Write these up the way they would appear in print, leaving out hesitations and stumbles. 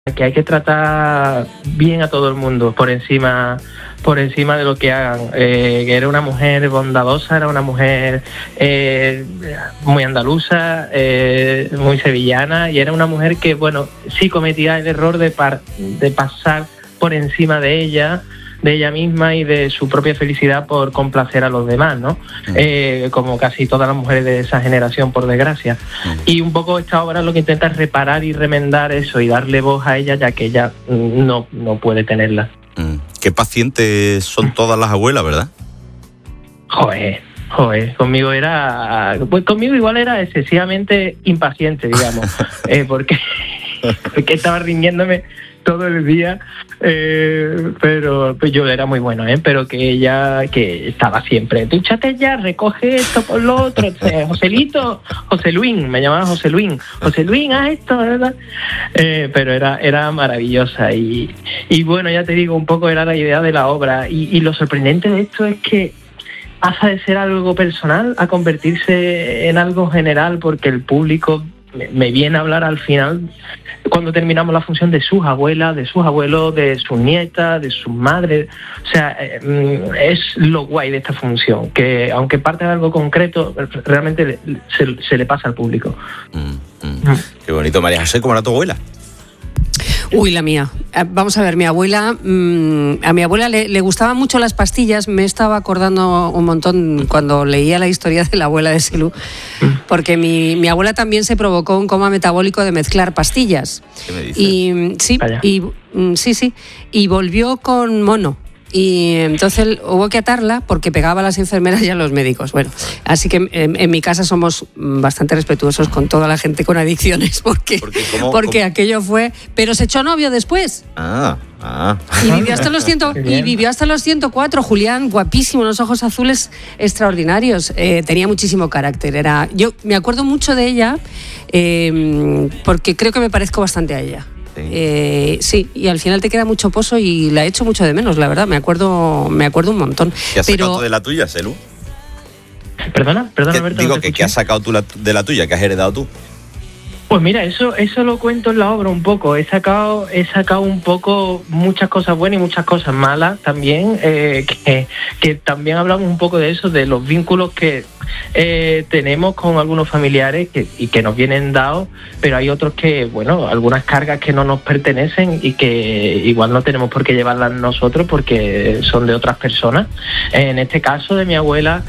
que hay que tratar bien a todo el mundo por encima de lo que hagan. Que era una mujer bondadosa, era una mujer muy andaluza, muy sevillana, y era una mujer que, bueno, sí cometía el error de pasar por encima de ella misma y de su propia felicidad por complacer a los demás, ¿no? Como casi todas las mujeres de esa generación, por desgracia. Y un poco esta obra lo que intenta es reparar y remendar eso y darle voz a ella, ya que ella no puede tenerla. Qué pacientes son todas las abuelas, ¿verdad? Joder, conmigo igual era excesivamente impaciente, digamos, porque estaba riñéndome todo el día, pero pues yo era muy bueno, pero que ella, que estaba siempre, dúchate ya, recoge esto por lo otro, José Luis, me llamaba José Luis, haz esto, ¿verdad? Pero era maravillosa y bueno, ya te digo, un poco era la idea de la obra y lo sorprendente de esto es que pasa de ser algo personal a convertirse en algo general, porque el público me viene a hablar al final, cuando terminamos la función, de sus abuelas, de sus abuelos, de sus nietas, de sus madres. O sea, es lo guay de esta función, que aunque parte de algo concreto, realmente se le pasa al público. Qué bonito. María José, ¿cómo era tu abuela? Uy, la mía. Vamos a ver, mi abuela, a mi abuela le gustaban mucho las pastillas. Me estaba acordando un montón cuando leía la historia de la abuela de Selú, porque mi abuela también se provocó un coma metabólico de mezclar pastillas. ¿Qué me dices? Y volvió con mono. Y entonces hubo que atarla porque pegaba a las enfermeras y a los médicos. Bueno, así que en mi casa somos bastante respetuosos con toda la gente con adicciones, porque aquello fue... Pero se echó novio después. Y vivió hasta los 104. Julián, guapísimo, unos ojos azules extraordinarios. Tenía muchísimo carácter. Yo me acuerdo mucho de ella porque creo que me parezco bastante a ella. Sí, y al final te queda mucho pozo y la echo mucho de menos, la verdad, me acuerdo un montón. ¿Qué has sacado tú de la tuya, Selú? Perdona, Alberto. Digo, ¿qué has sacado tú de la tuya? ¿Qué has heredado tú? Pues mira, eso lo cuento en la obra un poco. He sacado un poco muchas cosas buenas y muchas cosas malas también, que también hablamos un poco de eso, de los vínculos que tenemos con algunos familiares y que nos vienen dados, pero hay otros que, bueno, algunas cargas que no nos pertenecen y que igual no tenemos por qué llevarlas nosotros porque son de otras personas. En este caso de mi abuela,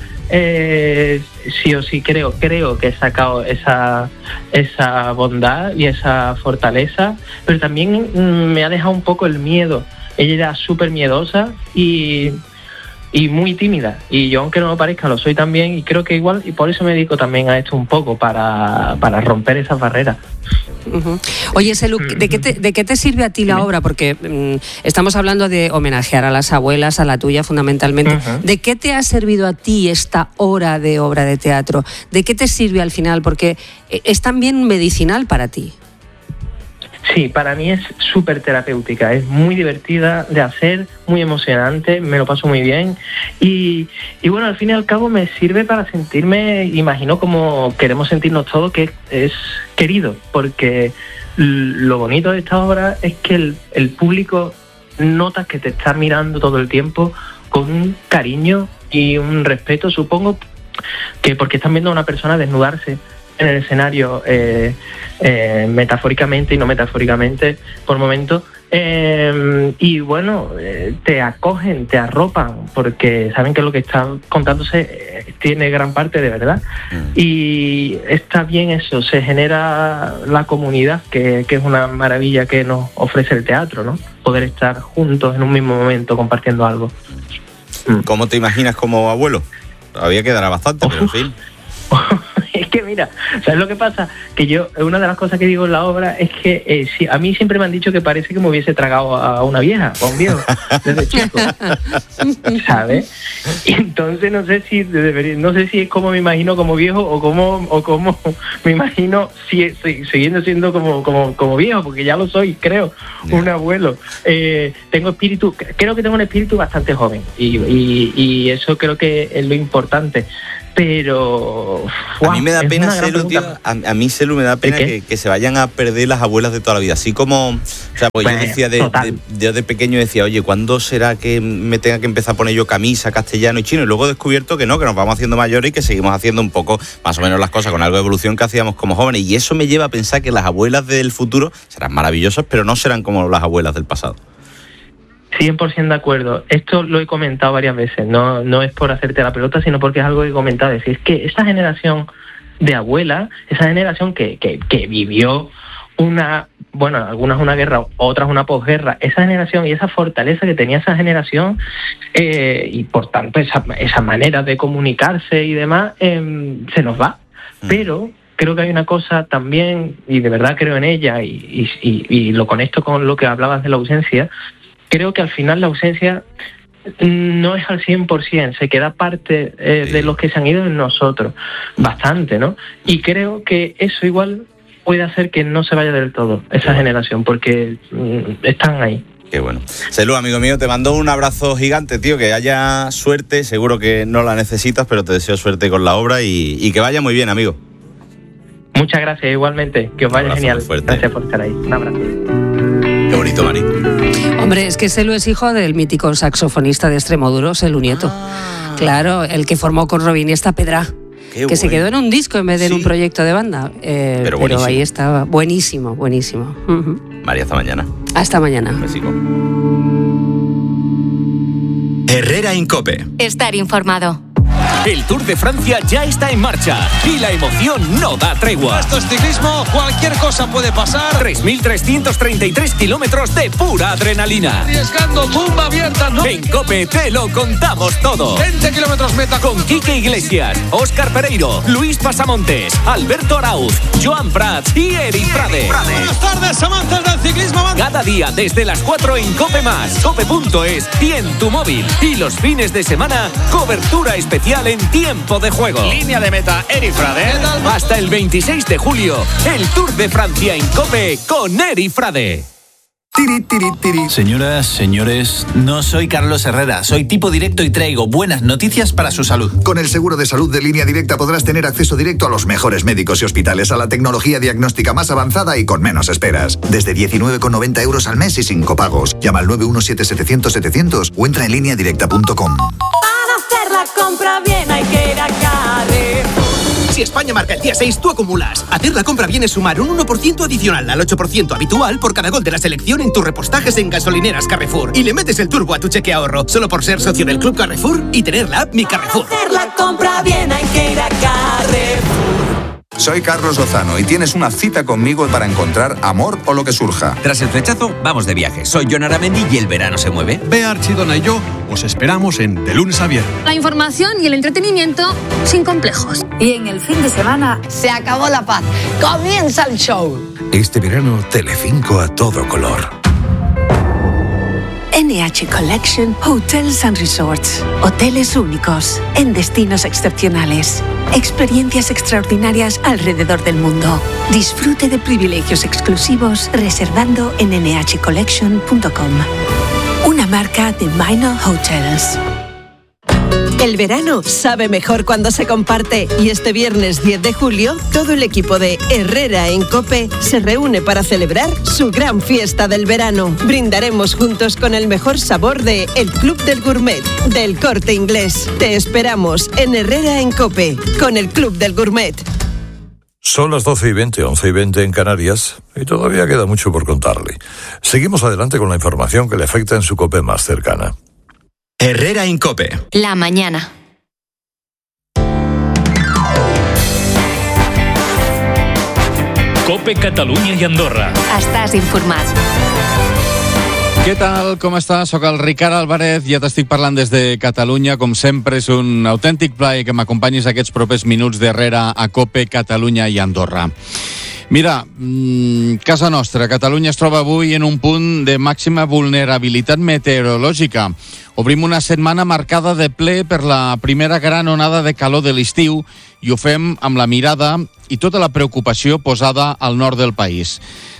sí o sí creo que he sacado esa bondad y esa fortaleza, pero también me ha dejado un poco el miedo. Ella era súper miedosa y muy tímida, y yo, aunque no lo parezca, lo soy también, y creo que igual, y por eso me dedico también a esto un poco, para romper esas barreras. Oye, Selú, ¿de qué te sirve a ti la obra? Porque estamos hablando de homenajear a las abuelas, a la tuya fundamentalmente. ¿De qué te ha servido a ti esta hora de obra de teatro? ¿De qué te sirve al final? Porque es también medicinal para ti. Sí, para mí es súper terapéutica, es muy divertida de hacer, muy emocionante, me lo paso muy bien y bueno, al fin y al cabo me sirve para sentirme, imagino, como queremos sentirnos todos, que es querido, porque lo bonito de esta obra es que el público nota que te está mirando todo el tiempo con un cariño y un respeto, supongo que porque están viendo a una persona desnudarse en el escenario, metafóricamente y no metafóricamente por momentos, y bueno, te acogen, te arropan, porque saben que lo que está contándose tiene gran parte de verdad, y está bien eso, se genera la comunidad, que es una maravilla que nos ofrece el teatro, ¿no? Poder estar juntos en un mismo momento compartiendo algo. ¿Cómo te imaginas como abuelo? Todavía quedará bastante, pero en fin. Es que mira, ¿sabes lo que pasa? Que yo, una de las cosas que digo en la obra es que a mí siempre me han dicho que parece que me hubiese tragado a una vieja o a un viejo desde chico, ¿sabes? Y entonces no sé si es como me imagino como viejo o como me imagino siguiendo siendo como viejo, porque ya lo soy, creo, un abuelo. Creo que tengo un espíritu bastante joven y eso creo que es lo importante. Pero a mí me da pena, Celu, tío, a mí, Celu, me da pena que se vayan a perder las abuelas de toda la vida. Así como, o sea, pues yo decía de pequeño, decía, oye, ¿cuándo será que me tenga que empezar a poner yo camisa, castellano y chino? Y luego he descubierto que no, que nos vamos haciendo mayores y que seguimos haciendo un poco más o menos las cosas con algo de evolución que hacíamos como jóvenes. Y eso me lleva a pensar que las abuelas del futuro serán maravillosas, pero no serán como las abuelas del pasado. 100% de acuerdo. Esto lo he comentado varias veces, no es por hacerte la pelota, sino porque es algo que he comentado. Es decir, es que esa generación de abuelas, esa generación que vivió algunas una guerra, otras una posguerra, esa generación y esa fortaleza que tenía esa generación y por tanto esa manera de comunicarse y demás, se nos va. Pero creo que hay una cosa también, y de verdad creo en ella, y lo conecto con lo que hablabas de la ausencia. Creo que al final la ausencia no es al 100%, se queda parte de los que se han ido en nosotros, bastante, ¿no? Y creo que eso igual puede hacer que no se vaya del todo esa generación, porque están ahí. Qué bueno. Celu, amigo mío, te mando un abrazo gigante, tío, que haya suerte, seguro que no la necesitas, pero te deseo suerte con la obra y que vaya muy bien, amigo. Muchas gracias, igualmente, que os vaya genial. Gracias por estar ahí. Un abrazo. Qué bonito, Mari. Hombre, es que Celu es hijo del mítico saxofonista de Extremoduro, Celu Nieto. Claro, el que formó con Robin y esta Pedra. Que bueno. Se quedó en un disco en vez de en un proyecto de banda. Pero ahí estaba. Buenísimo, buenísimo. María, hasta mañana. Hasta mañana. Besico. Herrera en COPE. Estar informado. El Tour de Francia ya está en marcha y la emoción no da tregua. Esto es ciclismo, cualquier cosa puede pasar. 3.333 kilómetros de pura adrenalina. Arriesgando, tumba abierta, ¿no? En COPE te lo contamos todo. 20 kilómetros meta. Con Quique Iglesias, Óscar Pereiro, Luis Pasamontes, Alberto Arauz, Joan Prats y Eri Frade. Buenas tardes, amantes del ciclismo. Cada día desde las 4 en COPE+, cope.es y en tu móvil. Y los fines de semana, cobertura especial en tiempo de juego. Línea de meta, Eri Frade. Hasta el 26 de julio, el Tour de Francia en COPE con Eri Frade. Tiri, tiri, tiri. Señoras, señores, no soy Carlos Herrera, soy tipo directo y traigo buenas noticias para su salud. Con el seguro de salud de Línea Directa podrás tener acceso directo a los mejores médicos y hospitales, a la tecnología diagnóstica más avanzada y con menos esperas. Desde 19,90 € al mes y sin copagos. Llama al 917-700-700 o entra en lineadirecta.com. Para hacer la compra bien hay que ir a Carrefour. Si España marca el día 6, tú acumulas. Hacer la compra bien es sumar un 1% adicional al 8% habitual por cada gol de la selección en tus repostajes en gasolineras Carrefour. Y le metes el turbo a tu cheque ahorro, solo por ser socio del Club Carrefour y tener la app Mi Carrefour. Para hacer la compra bien hay que ir a Carrefour. Soy Carlos Lozano y tienes una cita conmigo para encontrar amor o lo que surja. Tras el flechazo, vamos de viaje. Soy Jon Aramendi y el verano se mueve. Bea Archidona y yo os esperamos en De Lunes a Viernes. La información y el entretenimiento sin complejos. Y en el fin de semana se acabó la paz. Comienza el show. Este verano, Telecinco a todo color. NH Collection Hotels and Resorts. Hoteles únicos, en destinos excepcionales. Experiencias extraordinarias alrededor del mundo. Disfrute de privilegios exclusivos reservando en nhcollection.com. Una marca de Minor Hotels. El verano sabe mejor cuando se comparte y este viernes 10 de julio todo el equipo de Herrera en COPE se reúne para celebrar su gran fiesta del verano. Brindaremos juntos con el mejor sabor de El Club del Gourmet, del Corte Inglés. Te esperamos en Herrera en COPE, con el Club del Gourmet. Son las 12:20, 11:20 en Canarias y todavía queda mucho por contarle. Seguimos adelante con la información que le afecta en su COPE más cercana. Herrera en COPE. La mañana. COPE Catalunya i Andorra. Estàs informat. Què tal, com estàs? Soc el Ricard Álvarez, ja t'estic parlant des de Catalunya. Com sempre, és un autèntic plaer que m'acompanyis aquests propers minuts d'Herrera a COPE Catalunya i Andorra. Mira, casa nostra, Catalunya es troba avui en un punt de màxima vulnerabilitat meteorològica. Obrim una setmana marcada de ple per la primera gran onada de calor de l'estiu i ho fem amb la mirada i tota la preocupació posada al nord del país.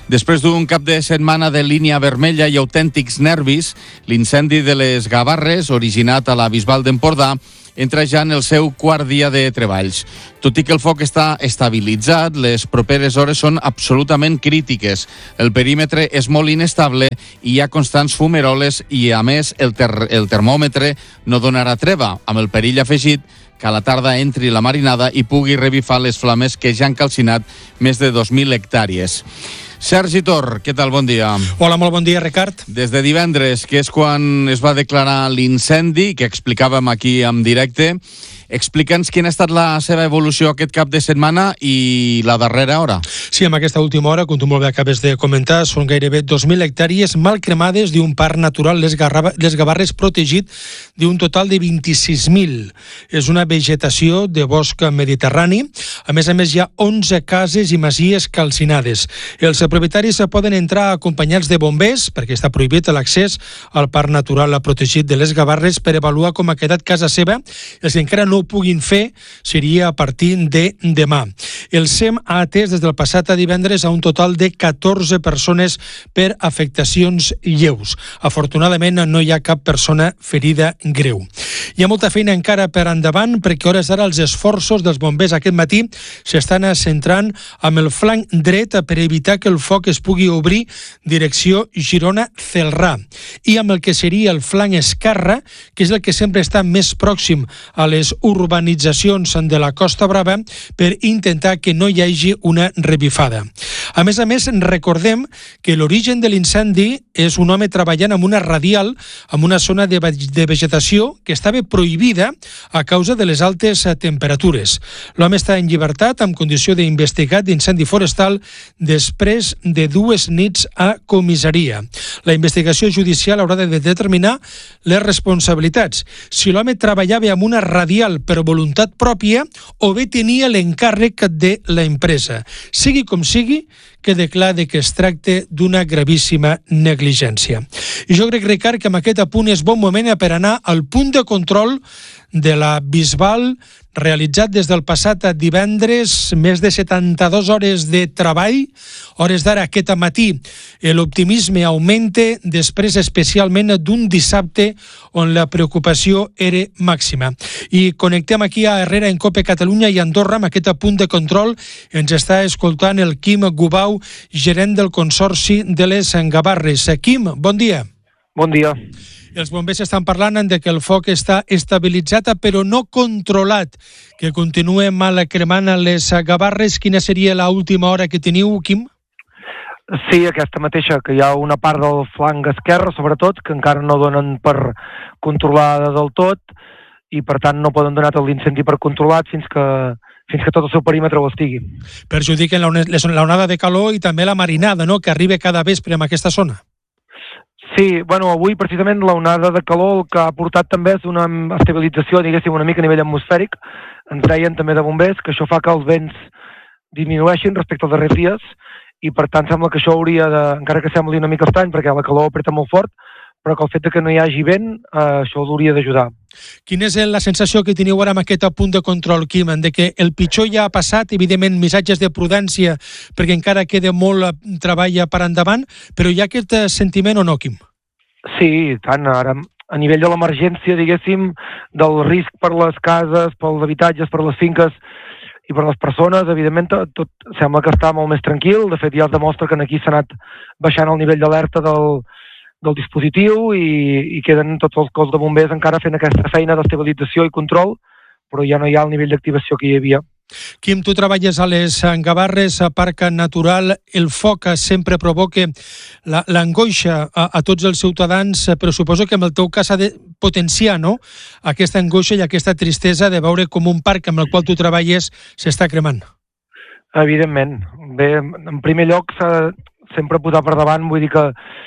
Després d'un cap de setmana de línia vermella i autèntics nervis, l'incendi de les Gavarres, originat a la Bisbal d'Empordà, entra ja en el seu quart dia de treballs. Tot i que el foc està estabilitzat, les properes hores són absolutament crítiques. El perímetre és molt inestable i hi ha constants fumeroles i, a més, el termòmetre no donarà treva, amb el perill afegit que a la tarda entri la marinada i pugui revifar les flames que ja han calcinat més de 2.000 hectàrees. Sergi Tor, què tal? Bon dia. Hola, molt bon dia, Ricard. Des de divendres, que és quan es va declarar l'incendi, que explicàvem aquí en directe, explica'ns quina ha estat la seva evolució aquest cap de setmana i la darrera hora. Sí, en aquesta última hora, com tu molt bé acabes de comentar, són gairebé 2.000 hectàrees mal cremades d'un parc natural, les Gavarres, protegit d'un total de 26.000. És una vegetació de bosc mediterrani. A més, hi ha 11 cases i masies calcinades. Els propietaris poden entrar acompanyats de bombers, perquè està prohibit l'accés al parc natural protegit de les Gavarres, per avaluar com ha quedat casa seva. Els que encara no ho puguin fer seria a partir de demà. El SEM ha atès des del passat divendres a un total de 14 persones per afectacions lleus. Afortunadament no hi ha cap persona ferida greu. Hi ha molta feina encara per endavant, perquè a hores d'ara els esforços dels bombers aquest matí s'estan centrant amb el flanc dret per evitar que el foc es pugui obrir direcció Girona-Celrà, i amb el que seria el flanc esquerre, que és el que sempre està més pròxim a les urbanitzacions de la Costa Brava, per intentar que no hi hagi una revifada. A més, recordem que l'origen de l'incendi és un home treballant amb una radial en una zona de vegetació que estava prohibida a causa de les altes temperatures. L'home està en llibertat amb condició d'investigat d'incendi forestal després de 2 nits a comissaria. La investigació judicial haurà de determinar les responsabilitats. Si l'home treballava amb una radial per voluntat pròpia o bé tenia l'encàrrec de la empresa. Sigui com sigui, queda clar que es tracta d'una gravíssima negligència. I jo crec, Ricard, que amb aquest apunt és bon moment per anar al punt de control de la Bisbal, realitzat des del passat divendres, més de 72 hores de treball. Hores d'ara, aquest matí, l'optimisme augmenta, després especialment d'un dissabte on la preocupació era màxima. I connectem aquí a Herrera, en COPE Catalunya i Andorra, amb aquest punt de control. Ens està escoltant el Quim Gubau, gerent del Consorci de les Gavarres. Quim, bon dia. Bon dia. Els bombers estan parlant de que el foc està estabilitzat però no controlat, que continua mal cremant les Gavarres. Quina seria l'última hora que teniu, Quim? Sí, aquesta mateixa, que hi ha una part del flanc esquerre, sobretot, que encara no donen per controlada del tot, i per tant no poden donar tot l'incendi per controlat fins que tot el seu perímetre ho estigui. Perjudiquen l'onada de calor i també la marinada, no?, que arriba cada vespre en aquesta zona. Sí, avui precisament l'onada de calor el que ha portat també és una estabilització, diguéssim, una mica a nivell atmosfèric. Ens deien també de bombers que això fa que els vents disminueixin respecte als darrers dies, i per tant sembla que això hauria de, encara que sembli una mica estrany perquè la calor apreta molt fort, però que el fet que no hi hagi vent, això hauria d'ajudar. Quina és la sensació que teniu ara amb aquest punt de control, Quim, de que el pitjor ja ha passat, evidentment missatges de prudència perquè encara queda molt treball per endavant, però hi ha aquest sentiment o no, Quim? Sí, tant. Ara, a nivell de l'emergència, diguéssim, del risc per les cases, pels habitatges, per les finques i per les persones, evidentment tot sembla que està molt més tranquil. De fet, ja es demostra que aquí s'ha anat baixant el nivell d'alerta del dispositiu i queden tots els cossos de bombers encara fent aquesta feina d'estabilització i control, però ja no hi ha el nivell d'activació que hi havia. Quim, tu treballes a les Gavarres, a Parc Natural. El foc sempre provoca l'angoixa a tots els ciutadans, però suposo que en el teu cas ha de potenciar, no?, aquesta angoixa i aquesta tristesa de veure com un parc amb el qual tu treballes s'està cremant. Evidentment. Bé, en primer lloc s'ha sempre posar per davant, vull dir que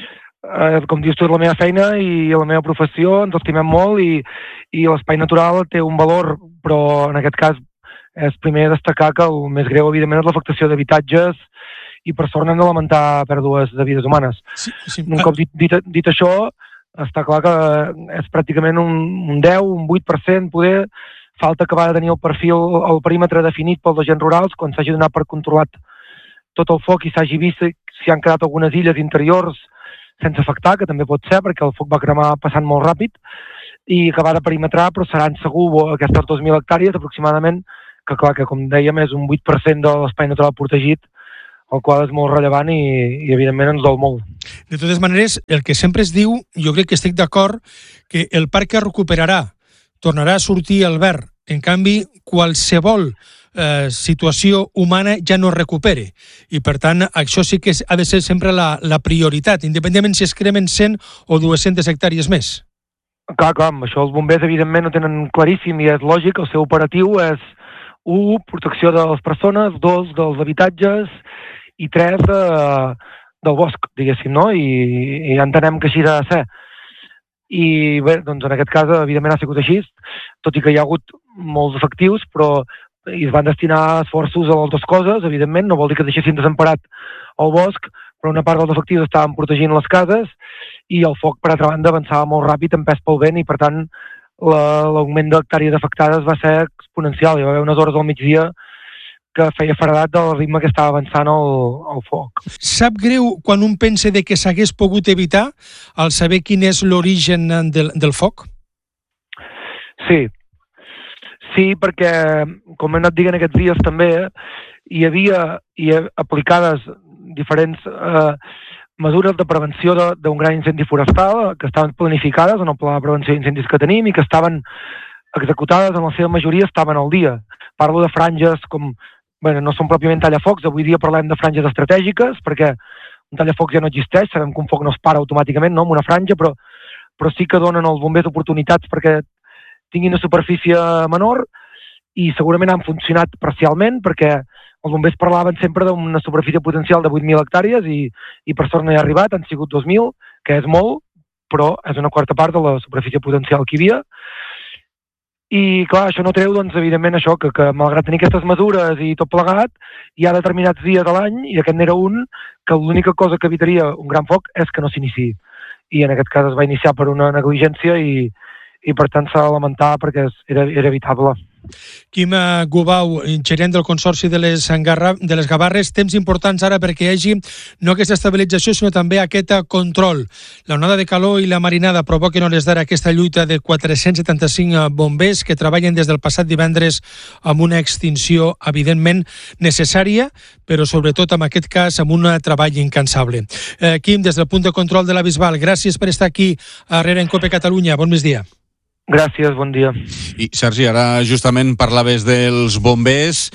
com dius tu, és la meva feina i la meva professió, ens estimem molt i l'espai natural té un valor, però en aquest cas és primer destacar que el més greu, evidentment, és l'afectació d'habitatges i per sort no hem de lamentar pèrdues de vides humanes. Sí. Un cop dit això, està clar que és pràcticament un 10, un 8%, poder falta acabar de tenir el perfil, el perímetre definit pels agents rurals quan s'hagi donat per controlat tot el foc i s'hagi vist si han quedat algunes illes interiors sense afectar, que també pot ser, perquè el foc va cremar passant molt ràpid, i acabar de perimetrar, però seran segur aquestes 2.000 hectàrees aproximadament, que clar, que com dèiem és un 8% de l'espai natural protegit, el qual és molt rellevant i evidentment ens dol molt. De totes maneres, el que sempre es diu, jo crec que estic d'acord, que el parc es recuperarà, tornarà a sortir al verd. En canvi, qualsevol situació humana ja no es recupere. I, per tant, això sí que ha de ser sempre la prioritat, independentment si es cremen 100 o 200 hectàrees més. Clar, amb això els bombers evidentment ho tenen claríssim i és lògic, el seu operatiu és 1, protecció de les persones, 2, dels habitatges i 3, del bosc, diguéssim, no? I entenem que així ha de ser. I bé, doncs en aquest cas evidentment ha sigut així, tot i que hi ha hagut molts efectius, però es van destinar esforços a les dues coses, evidentment, no vol dir que deixessin desemparat el bosc, però una part dels efectius estaven protegint les cases i el foc, per altra banda, avançava molt ràpid, empès pel vent, i per tant l'augment d'hectàrees afectades va ser exponencial. Hi va haver unes hores al migdia que feia feredat del ritme que estava avançant el foc. Sap greu quan un pensa de que s'hagués pogut evitar al saber quin és l'origen del foc? Sí, perquè, com he anat dient aquests dies també, hi havia aplicades diferents mesures de prevenció d'un gran incendi forestal que estaven planificades en el pla de prevenció d'incendis que tenim i que estaven executades, en la seva majoria estaven al dia. Parlo de franges com, bueno, no són pròpiament tallafocs, avui dia parlem de franges estratègiques, perquè un tallafocs ja no existeix, sabem que un foc no es para automàticament, no?, amb una franja, però sí que donen als bombers oportunitats perquè tinguin una superfície menor i segurament han funcionat parcialment perquè els bombers parlaven sempre d'una superfície potencial de 8.000 hectàrees i per sort no hi ha arribat, han sigut 2.000, que és molt, però és una quarta part de la superfície potencial que hi havia. I clar, això no treu, doncs, evidentment això, que malgrat tenir aquestes mesures i tot plegat, hi ha determinats dies de l'any, i aquest n'era un, que l'única cosa que evitaria un gran foc és que no s'iniciï. I en aquest cas es va iniciar per una negligència i per tant s'ha de lamentar perquè era evitable. Quim Gubau, gerent del Consorci de les Gavarres, temps importants ara perquè hi hagi no aquesta estabilització, sinó també aquest control. La onada de calor i la marinada provoquen hores d'ara aquesta lluita de 475 bombers que treballen des del passat divendres amb una extinció evidentment necessària, però sobretot en aquest cas amb un treball incansable. Quim, des del punt de control de la Bisbal, gràcies per estar aquí a Herrera en Cope Catalunya. Bon migdia. Gràcies, bon dia. I Sergi, ara justament parlaves dels bombers.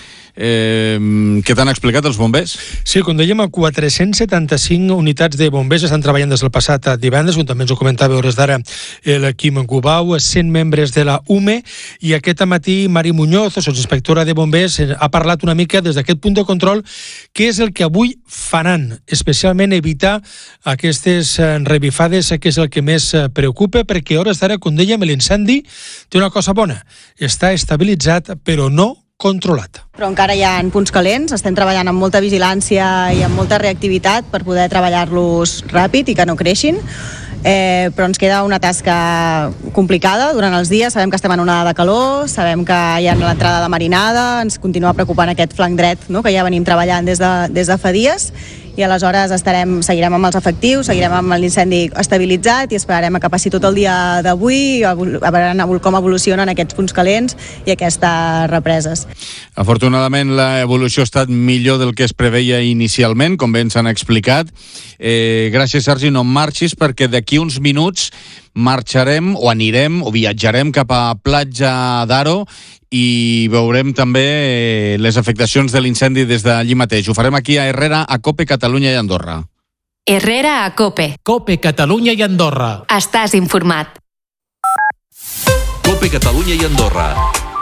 Què t'han explicat els bombers? Sí, com dèiem, 475 unitats de bombers estan treballant des del passat divendres, com també ens ho comentava a hores d'ara el Quim Gubau, 100 membres de la UME, i aquest matí Mari Muñoz, inspectora de bombers, ha parlat una mica des d'aquest punt de control què és el que avui faran, especialment evitar aquestes revifades, que és el que més preocupa, perquè a hores d'ara, com dèiem, l'incendi té una cosa bona, està estabilitzat però no controlat. Però encara hi ha punts calents, estem treballant amb molta vigilància i amb molta reactivitat per poder treballar-los ràpid i que no creixin, però ens queda una tasca complicada durant els dies. Sabem que estem en onada de calor, sabem que hi ha l'entrada de marinada, ens continua preocupant aquest flanc dret, no?, que ja venim treballant des de fa dies, i aleshores seguirem amb els efectius, seguirem amb l'incendi estabilitzat i esperarem a que passi tot el dia d'avui, a veure com evolucionen aquests punts calents i aquestes represes. Afortunadament l'evolució ha estat millor del que es preveia inicialment, com bé ens han explicat. Gràcies, Sergi, no marxis, perquè d'aquí uns minuts marxarem o anirem o viatjarem cap a Platja d'Aro i veurem també les afectacions de l'incendi des d'allí mateix. Ho farem aquí a Herrera, a Cope, Catalunya i Andorra. Herrera a Cope. Cope, Catalunya i Andorra. Estàs informat. Cope, Catalunya i Andorra.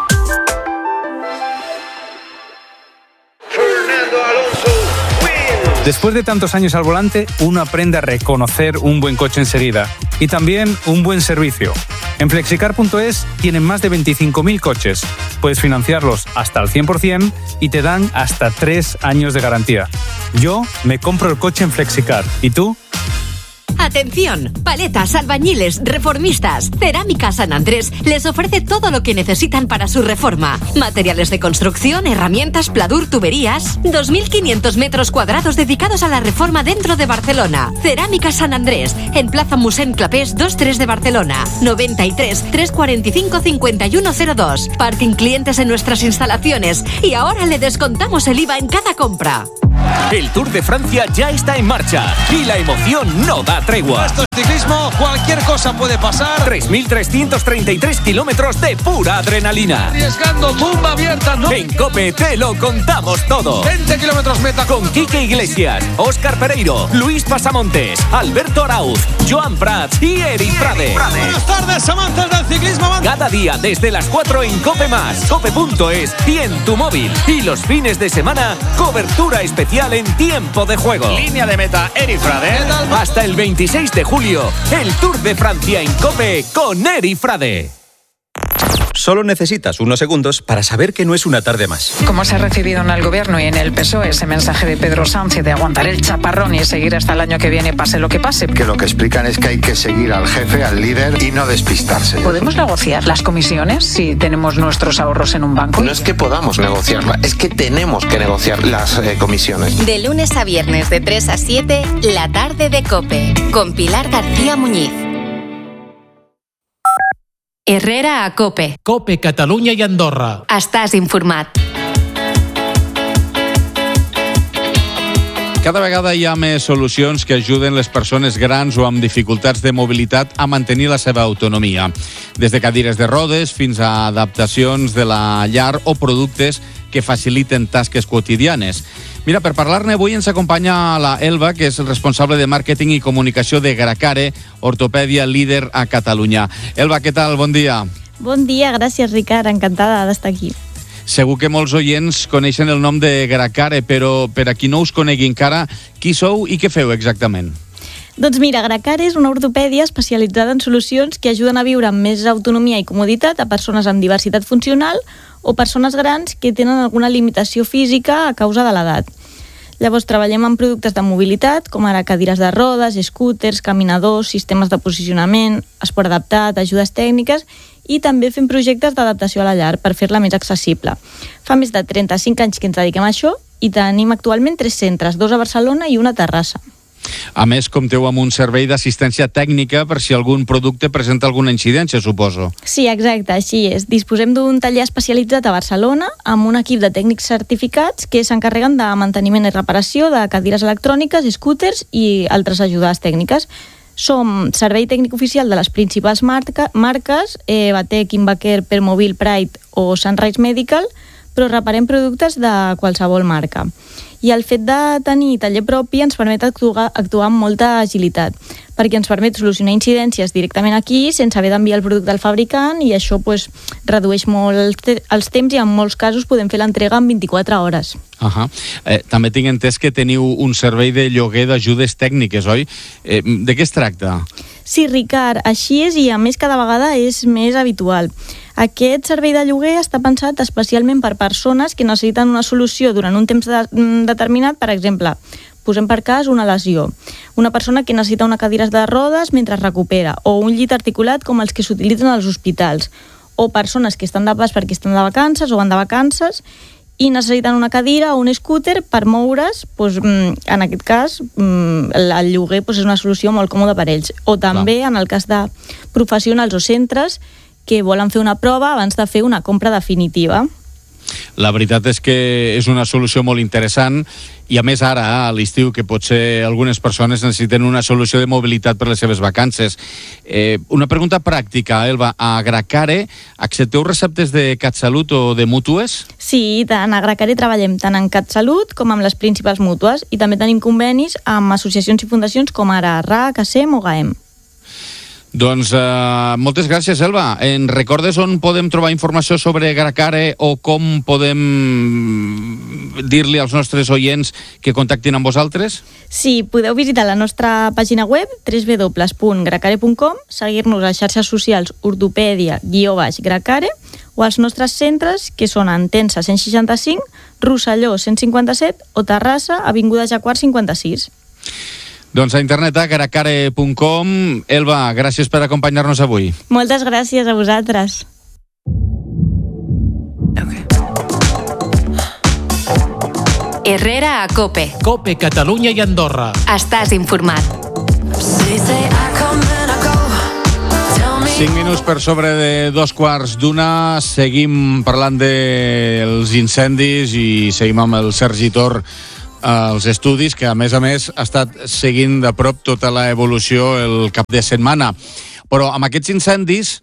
Después de tantos años al volante, uno aprende a reconocer un buen coche enseguida y también un buen servicio. En Flexicar.es tienen más de 25.000 coches. Puedes financiarlos hasta al 100% y te dan hasta 3 años de garantía. Yo me compro el coche en Flexicar. ¿Y tú? Atención, paletas, albañiles, reformistas. Cerámica San Andrés les ofrece todo lo que necesitan para su reforma. Materiales de construcción, herramientas, pladur, tuberías. 2.500 metros cuadrados dedicados a la reforma dentro de Barcelona. Cerámica San Andrés, en Plaza Mossèn Clapés 2-3 de Barcelona. 93 345 5102. Parking clientes en nuestras instalaciones. Y ahora le descontamos el IVA en cada compra. El Tour de Francia ya está en marcha y la emoción no da tregua. Esto es ciclismo, cualquier cosa puede pasar. 3.333 kilómetros de pura adrenalina. Arriesgando, tumba abierta, ¿no? En COPE te lo contamos todo. 20 kilómetros meta. Con Quique Iglesias, Óscar Pereiro, Luis Pasamontes, Alberto Arauz, Joan Prats y Eri Frade. Buenas tardes, amantes del ciclismo. Cada día desde las 4 en COPE+, COPE.es y en tu móvil. Y los fines de semana, cobertura especial en tiempo de juego. Línea de meta, Eri Frade. Hasta el 26 de julio, el Tour de Francia en COPE con Eri Frade. Solo necesitas unos segundos para saber que no es una tarde más. Como se ha recibido en el Gobierno y en el PSOE ese mensaje de Pedro Sánchez de aguantar el chaparrón y seguir hasta el año que viene, pase lo que pase. Que lo que explican es que hay que seguir al jefe, al líder y no despistarse. ¿Podemos negociar las comisiones si tenemos nuestros ahorros en un banco? No es que podamos negociarla, es que tenemos que negociar las comisiones. De lunes a viernes de 3 a 7, la tarde de COPE, con Pilar García Muñiz. Herrera a COPE. COPE Catalunya i Andorra. Estàs informat. Cada vegada hi ha més solucions que ajuden les persones grans o amb dificultats de mobilitat a mantenir la seva autonomia. Des de cadires de rodes fins a adaptacions de la llar o productes que faciliten tasques quotidianes. Mira, per parlar-ne avui ens acompanya la Elba, que és el responsable de màrqueting i comunicació de Gracare, ortopèdia líder a Catalunya. Elba, què tal? Bon dia. Bon dia, gràcies Ricard, encantada d'estar aquí. Segur que molts oients coneixen el nom de Gracare, però per a qui no us conegui encara, qui sou i què feu exactament? Doncs mira, Gracare és una ortopèdia especialitzada en solucions que ajuden a viure amb més autonomia i comoditat a persones amb diversitat funcional o persones grans que tenen alguna limitació física a causa de l'edat. Llavors treballem en productes de mobilitat, com ara cadires de rodes, scooters, caminadors, sistemes de posicionament, esport adaptat, ajudes tècniques i també fem projectes d'adaptació a la llar per fer-la més accessible. Fa més de 35 anys que ens dediquem a això i tenim actualment 3 centres, 2 a Barcelona i 1 a Terrassa. A més, compteu amb un servei d'assistència tècnica per si algun producte presenta alguna incidència, suposo. Sí, exacte, així és. Disposem d'un taller especialitzat a Barcelona amb un equip de tècnics certificats que s'encarreguen de manteniment i reparació de cadires electròniques, scooters i altres ajudes tècniques. Som servei tècnic oficial de les principals marques, Batec, Invaker, Permobil, Pride o Sunrise Medical, però reparem productes de qualsevol marca. I el fet de tenir taller propi ens permet actuar amb molta agilitat, perquè ens permet solucionar incidències directament aquí sense haver d'enviar el producte al fabricant i això redueix molt els temps i en molts casos podem fer l'entrega en 24 hores. També tinc entès que teniu un servei de lloguer d'ajudes tècniques, oi? De què es tracta? Sí, Ricard, així és i a més cada vegada és més habitual. Aquest servei de lloguer està pensat especialment per persones que necessiten una solució durant un temps determinat, per exemple, posem per cas una lesió, una persona que necessita una cadira de rodes mentre es recupera, o un llit articulat com els que s'utilitzen als hospitals, o persones que estan de pas perquè estan de vacances o van de vacances i necessiten una cadira o un scooter per moure's, en aquest cas el lloguer és una solució molt còmoda per ells. O també en el cas de professionals o centres que volen fer una prova abans de fer una compra definitiva. La veritat és que és una solució molt interessant i a més ara, a l'estiu, que potser algunes persones necessiten una solució de mobilitat per les seves vacances. Una pregunta pràctica, Elba. A Gracare accepteu receptes de CatSalut o de mútues? Sí, tant. A Gracare treballem tant en CatSalut com amb les principals mútues i també tenim convenis amb associacions i fundacions com ara RAC, ASEM o GAEM. Doncs moltes gràcies, Elba. Ens recordes on podem trobar informació sobre Gracare o com podem dir-li als nostres oients que contactin amb vosaltres? Sí, podeu visitar la nostra pàgina web www.gracare.com, seguir-nos a les xarxes socials ortopèdia_Gracare o als nostres centres que són Entença 165, Rosselló 157 o Terrassa, Avinguda Jacquard 56. Doncs a internet a caracare.com. Elba, gràcies per acompanyar-nos avui. Moltes gràcies a vosaltres. Herrera a COPE. COPE, Catalunya i Andorra. Estàs informat. 5 minuts per sobre de 2:15. Seguim parlant dels incendis i seguim amb el Sergi Tor als estudis, que a més ha estat seguint de prop tota la evolució el cap de setmana. Però amb aquests incendis,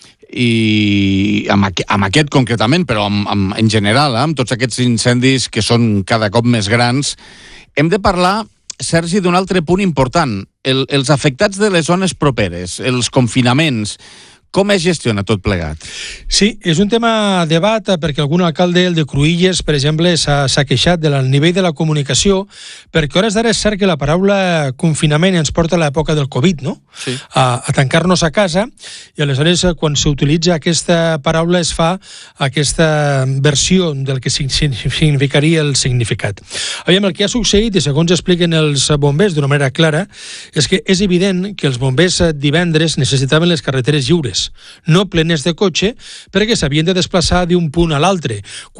i amb aquest concretament, però en general, amb tots aquests incendis que són cada cop més grans, hem de parlar, Sergi, d'un altre punt important, els afectats de les zones properes, els confinaments. Com es gestiona tot plegat? Sí, és un tema a debat perquè algun alcalde, el de Cruïlles, per exemple, s'ha queixat del nivell de la comunicació, perquè a hores d'ara és cert que la paraula confinament ens porta a l'època del Covid, no? Sí. A tancar-nos a casa, i aleshores quan s'utilitza aquesta paraula es fa aquesta versió del que significaria el significat. Aviam, el que ha succeït, i segons expliquen els bombers d'una manera clara, és que és evident que els bombers divendres necessitaven les carreteres lliures, no plenes de cotxe, perquè s'havien de desplaçar d'un punt a l'altre.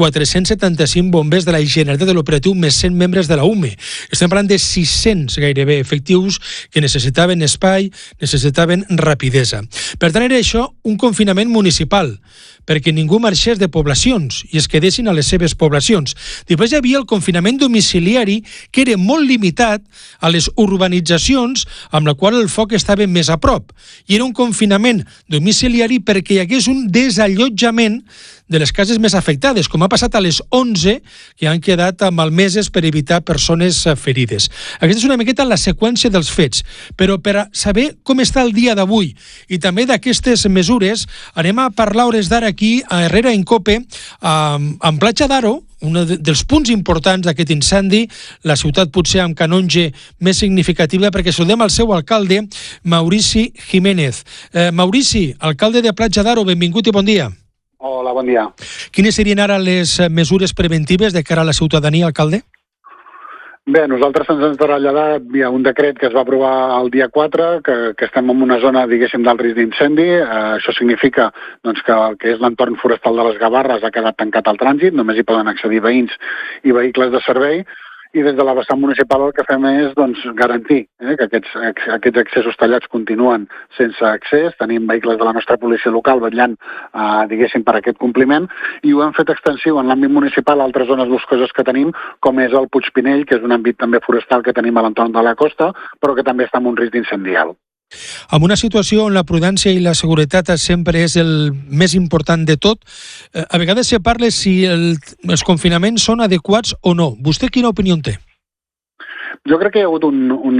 475 bombers de la Generalitat de l'Operatiu més 100 membres de la UME. Estem parlant de 600 gairebé efectius que necessitaven espai, necessitaven rapidesa. Per tant, era això un confinament municipal, perquè ningú marxés de poblacions i es quedessin a les seves poblacions. Després hi havia el confinament domiciliari, que era molt limitat a les urbanitzacions amb la qual el foc estava més a prop. I era un confinament domiciliari perquè hi hagués un desallotjament de les cases més afectades, com ha passat a les 11, que han quedat malmeses per evitar persones ferides. Aquesta és una miqueta la seqüència dels fets, però per a saber com està el dia d'avui i també d'aquestes mesures, anem a parlar hores d'ara aquí a Herrera en COPE, en Platja d'Aro, un dels punts importants d'aquest incendi, la ciutat potser amb canonge més significativa, perquè saludem al seu alcalde, Maurici Jiménez. Maurici, alcalde de Platja d'Aro, benvingut i bon dia. Hola, bon dia. Quines serien ara les mesures preventives de cara a la ciutadania, alcalde? Bé, nosaltres ens hem traslladat via un decret que es va aprovar el dia 4, que estem en una zona, diguéssim, d'alt risc d'incendi. Això significa doncs, que el que és l'entorn forestal de les Gavarres ha quedat tancat al trànsit, només hi poden accedir veïns i vehicles de servei, i des de la vessant municipal el que fem és doncs, garantir que aquests accessos tallats continuen sense accés. Tenim vehicles de la nostra policia local vetllant, diguéssim, per aquest compliment, i ho hem fet extensiu en l'àmbit municipal a altres zones boscoses que tenim, com és el Puig Pinell, que és un àmbit també forestal que tenim a l'entorn de la costa, però que també està en un risc d'incendi alt. En una situació on la prudència i la seguretat sempre és el més important de tot, a vegades se parla si els confinaments són adequats o no. Vostè quina opinió té? Jo crec que hi ha hagut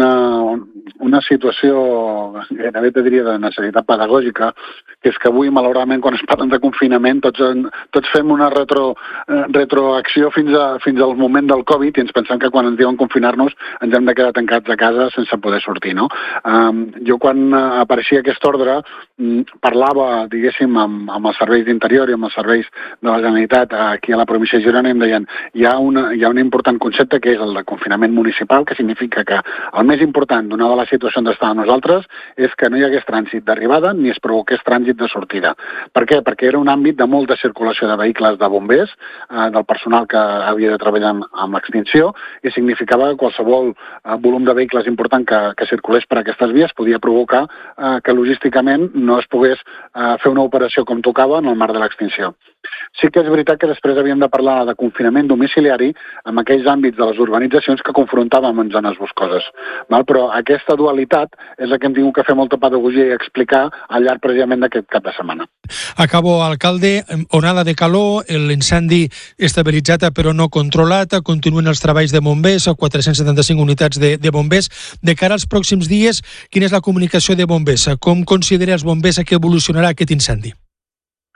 una situació, gairebé te diria, de necessitat pedagògica, que és que avui, malauradament, quan es parlen de confinament, tots fem una retroacció fins al moment del Covid i ens pensem que quan ens diuen confinar-nos ens hem de quedar tancats a casa sense poder sortir, no? Jo, quan apareixia aquest ordre, parlava, diguéssim, amb els serveis d'interior i amb els serveis de la Generalitat aquí a la província de Girona, i em deien hi ha un important concepte que és el de confinament municipal, que significa que el més important, donada la situació on estàvem nosaltres, és que no hi hagués trànsit d'arribada ni es provoqués trànsit de sortida. Per què? Perquè era un àmbit de molta circulació de vehicles de bombers, del personal que havia de treballar amb l'extinció, i significava que qualsevol volum de vehicles important que circulés per aquestes vies podia provocar que logísticament no es pogués fer una operació com tocava en el marc de l'extinció. Sí que és veritat que després havíem de parlar de confinament domiciliari en aquells àmbits de les urbanitzacions que confrontàvem en zones boscoses. Però aquesta dualitat és la que hem tingut que fer molta pedagogia i explicar al llarg precisament d'aquest cap de setmana. Acabo, alcalde. Onada de calor, l'incendi estabilitzat però no controlat, continuen els treballs de bombers, 475 unitats de bombers. De cara als pròxims dies, quina és la comunicació de bombers? Com considera els bombers que evolucionarà aquest incendi?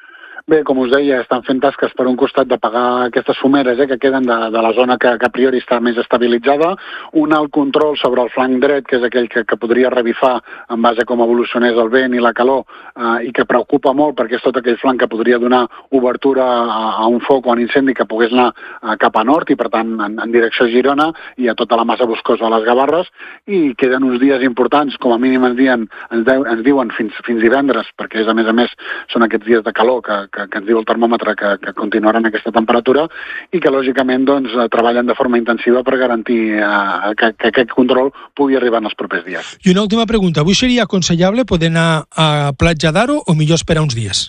Bé, com us deia, estan fent tasques per un costat de pagar aquestes fumeres que queden de la zona que a priori està més estabilitzada, un alt control sobre el flanc dret, que és aquell que podria revifar en base a com evolucionés el vent i la calor, i que preocupa molt perquè és tot aquell flanc que podria donar obertura a un foc o a un incendi que pogués anar cap a nord i, per tant, en direcció a Girona i a tota la massa boscosa de les Gavarres, i queden uns dies importants, com a mínim ens diuen fins divendres, perquè a més són aquests dies de calor que ens diu el termòmetre que continuaran aquesta temperatura i que lògicament treballen de forma intensiva per garantir que aquest control pugui arribar en els propers dies. I una última pregunta, avui seria aconsellable poder anar a Platja d'Aro o millor esperar uns dies?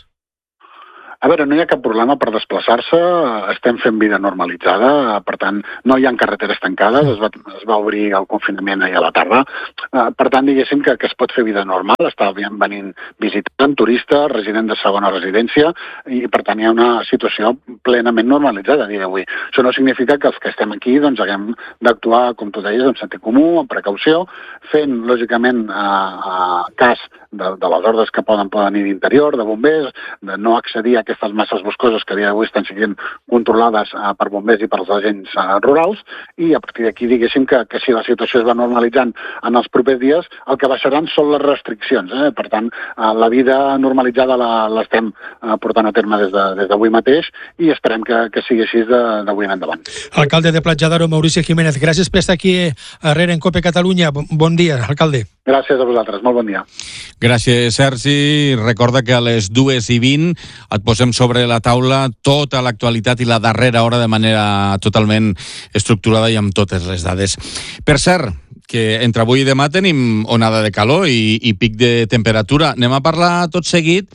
A veure, no hi ha cap problema per desplaçar-se, estem fent vida normalitzada, per tant, no hi ha carreteres tancades, es va obrir el confinament ahir a la tarda, per tant, diguéssim que es pot fer vida normal, està venint visitant, turistes, resident de segona residència, i per tant hi ha una situació plenament normalitzada a dia d'avui. Això no significa que els que estem aquí haguem d'actuar, com tu deies, amb sentit comú, amb precaució, fent, lògicament, cas de les ordres que poden ir d'interior, de bombers, de no accedir a aquestes masses boscoses que a dia d'avui estan sent controlades per bombers i per els agents rurals, i a partir d'aquí diguéssim que si la situació es va normalitzant en els propers dies, el que baixaran són les restriccions. Per tant, la vida normalitzada l'estem portant a terme des d'avui mateix i esperem que sigui així d'avui en endavant. Alcalde de Platja d'Aro, Maurici Jiménez, gràcies per estar aquí a Herrera en COPE Catalunya. Bon dia, alcalde. Gràcies a vosaltres, molt bon dia. Gràcies, Sergi. Recorda que a les 2:20 et posem sobre la taula tota l'actualitat i la darrera hora de manera totalment estructurada i amb totes les dades. Per cert, que entre avui i demà tenim onada de calor i pic de temperatura. Anem a parlar tot seguit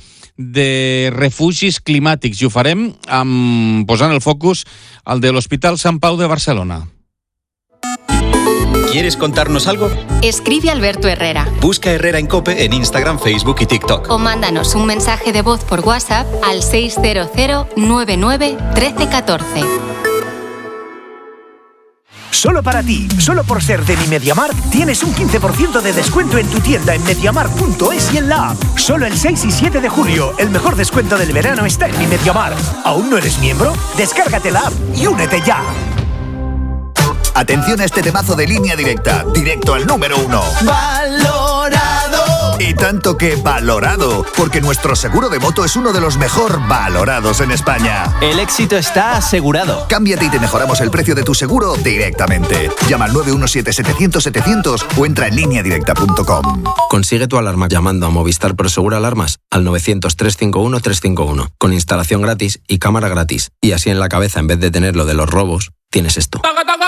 de refugis climàtics i ho farem posant el focus al de l'Hospital Sant Pau de Barcelona. ¿Quieres contarnos algo? Escribe a Alberto Herrera. Busca Herrera en COPE en Instagram, Facebook y TikTok. O mándanos un mensaje de voz por WhatsApp al 600 99 13 14. Solo para ti, solo por ser de Mi MediaMarkt, tienes un 15% de descuento en tu tienda en MediaMarkt.es y en la app. Solo el 6 y 7 de julio, el mejor descuento del verano está en Mi MediaMarkt. ¿Aún no eres miembro? Descárgate la app y únete ya. Atención a este temazo de Línea Directa, directo al número 1. ¡Valorado! Y tanto que valorado, porque nuestro seguro de moto es uno de los mejor valorados en España. El éxito está asegurado. Cámbiate y te mejoramos el precio de tu seguro directamente. Llama al 917-700-700 o entra en lineadirecta.com. Consigue tu alarma llamando a Movistar Prosegur Alarmas al 900-351-351, con instalación gratis y cámara gratis. Y así en la cabeza, en vez de tener lo de los robos, tienes esto.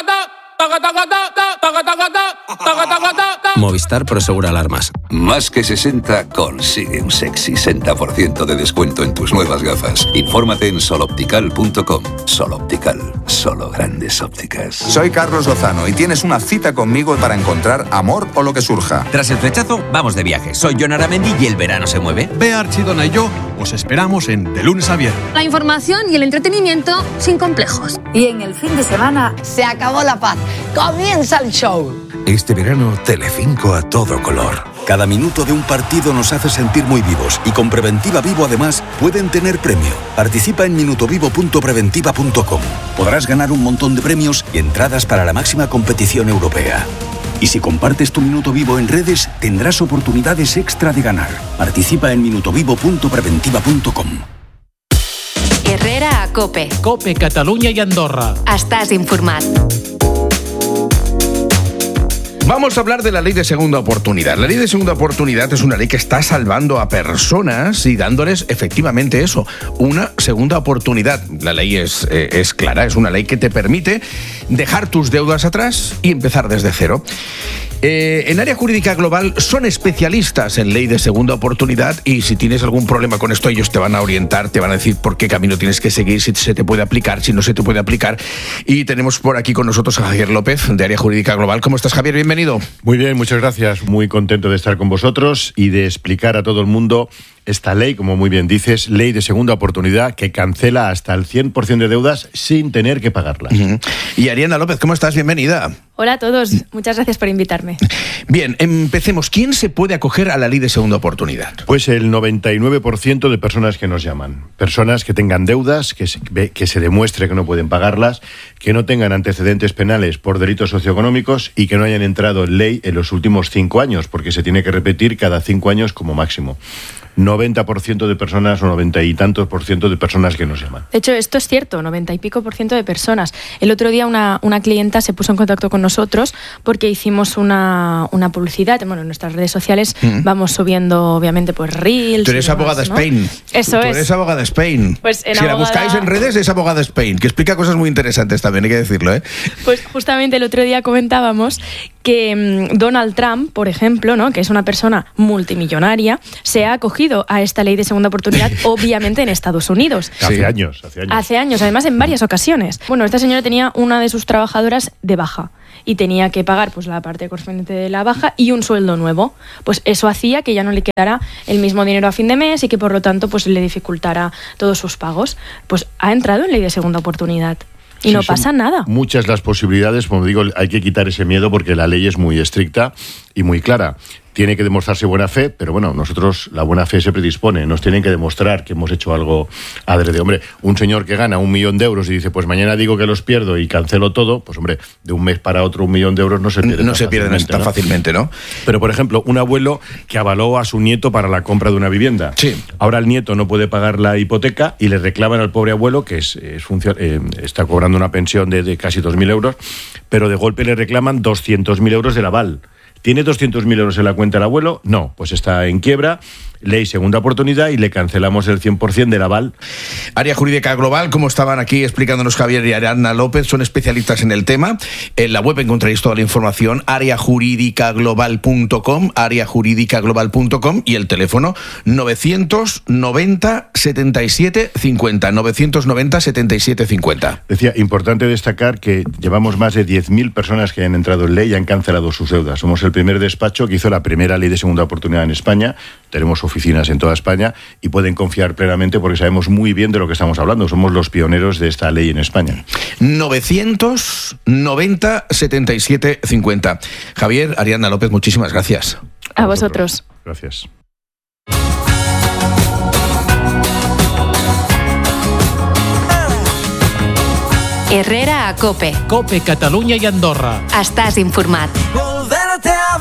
Movistar Prosegur Alarmas. Más que 60 consigue un sexy 60% de descuento en tus nuevas gafas. Infórmate en soloptical.com. Soloptical, solo grandes ópticas. Soy Carlos Lozano y tienes una cita conmigo para encontrar amor o lo que surja. Tras el flechazo, vamos de viaje. Soy Jon Aramendi y el verano se mueve. Bea Archidona y yo os esperamos en De Lunes a Viernes. La información y el entretenimiento sin complejos. Y en el fin de semana se acabó la paz. ¡Comienza el show! Este verano, Telecinco a todo color. Cada minuto de un partido nos hace sentir muy vivos y con Preventiva Vivo además pueden tener premio. Participa en minutovivo.preventiva.com. Podrás ganar un montón de premios y entradas para la máxima competición europea. Y si compartes tu Minuto Vivo en redes, tendrás oportunidades extra de ganar. Participa en minutovivo.preventiva.com. Herrera a COPE. COPE Catalunya i Andorra. Estàs informat. Vamos a hablar de la ley de segunda oportunidad. La ley de segunda oportunidad es una ley que está salvando a personas y dándoles efectivamente eso, una segunda oportunidad. La ley es clara, es una ley que te permite dejar tus deudas atrás y empezar desde cero. En Área Jurídica Global son especialistas en ley de segunda oportunidad y si tienes algún problema con esto, ellos te van a orientar, te van a decir por qué camino tienes que seguir, si se te puede aplicar, si no se te puede aplicar. Y tenemos por aquí con nosotros a Javier López, de Área Jurídica Global. ¿Cómo estás, Javier? Bienvenido. Muy bien, muchas gracias. Muy contento de estar con vosotros y de explicar a todo el mundo esta ley, como muy bien dices, ley de segunda oportunidad, que cancela hasta el 100% de deudas sin tener que pagarlas. Y Ariana López, ¿cómo estás? Bienvenida. Hola a todos, muchas gracias por invitarme. Bien, empecemos. ¿Quién se puede acoger a la ley de segunda oportunidad? Pues el 99% de personas que nos llaman. Personas que tengan deudas, que se demuestre que no pueden pagarlas, que no tengan antecedentes penales por delitos socioeconómicos y que no hayan entrado en ley en los últimos 5 años, porque se tiene que repetir cada 5 años como máximo. 90% de personas o 90 y tantos % de personas que nos llaman. De hecho, esto es cierto, 90 y pico % de personas. El otro día una clienta se puso en contacto con nosotros porque hicimos una publicidad. Bueno, en nuestras redes sociales vamos subiendo, obviamente, pues reels. Tú eres abogada Spain. Eso Tú eres abogada Spain. Pues si la buscáis en redes, es abogada Spain, que explica cosas muy interesantes también, hay que decirlo, ¿eh? Pues justamente el otro día comentábamos que Donald Trump, por ejemplo, ¿no?, que es una persona multimillonaria, se ha acogido a esta ley de segunda oportunidad, obviamente en Estados Unidos. Hace años. Hace años, además en varias ocasiones. Bueno, esta señora tenía una de sus trabajadoras de baja y tenía que pagar pues la parte correspondiente de la baja y un sueldo nuevo. Pues eso hacía que ya no le quedara el mismo dinero a fin de mes y que por lo tanto pues le dificultara todos sus pagos. Pues ha entrado en ley de segunda oportunidad. Y no pasa nada. Muchas las posibilidades, como digo, hay que quitar ese miedo porque la ley es muy estricta y muy clara. Tiene que demostrarse buena fe, pero bueno, nosotros la buena fe se predispone. Nos tienen que demostrar que hemos hecho algo adrede. Hombre, un señor que gana 1 millón de euros y dice, pues mañana digo que los pierdo y cancelo todo, pues hombre, de un mes para otro 1 millón de euros no se pierden tan fácilmente, ¿no? Pero, por ejemplo, un abuelo que avaló a su nieto para la compra de una vivienda. Sí. Ahora el nieto no puede pagar la hipoteca y le reclaman al pobre abuelo, que está cobrando una pensión de casi 2.000 euros, pero de golpe le reclaman 200.000 euros del aval. ¿Tiene 200.000 euros en la cuenta el abuelo? No, pues está en quiebra, ley segunda oportunidad y le cancelamos el 100% del aval. Área Jurídica Global, como estaban aquí explicándonos Javier y Ariana López, son especialistas en el tema. En la web encontráis toda la información, areajuridicaglobal.com, areajuridicaglobal.com y el teléfono 990 77 50, 990 77 50. Decía, importante destacar que llevamos más de 10.000 personas que han entrado en ley y han cancelado sus deudas. Somos el primer despacho que hizo la primera ley de segunda oportunidad en España. Tenemos oficinas en toda España y pueden confiar plenamente porque sabemos muy bien de lo que estamos hablando. Somos los pioneros de esta ley en España. 990 77 50. Javier, Ariana López, muchísimas gracias. A vosotros. Gracias. Herrera a COPE. COPE, Catalunya i Andorra. Estàs informat. Volverte a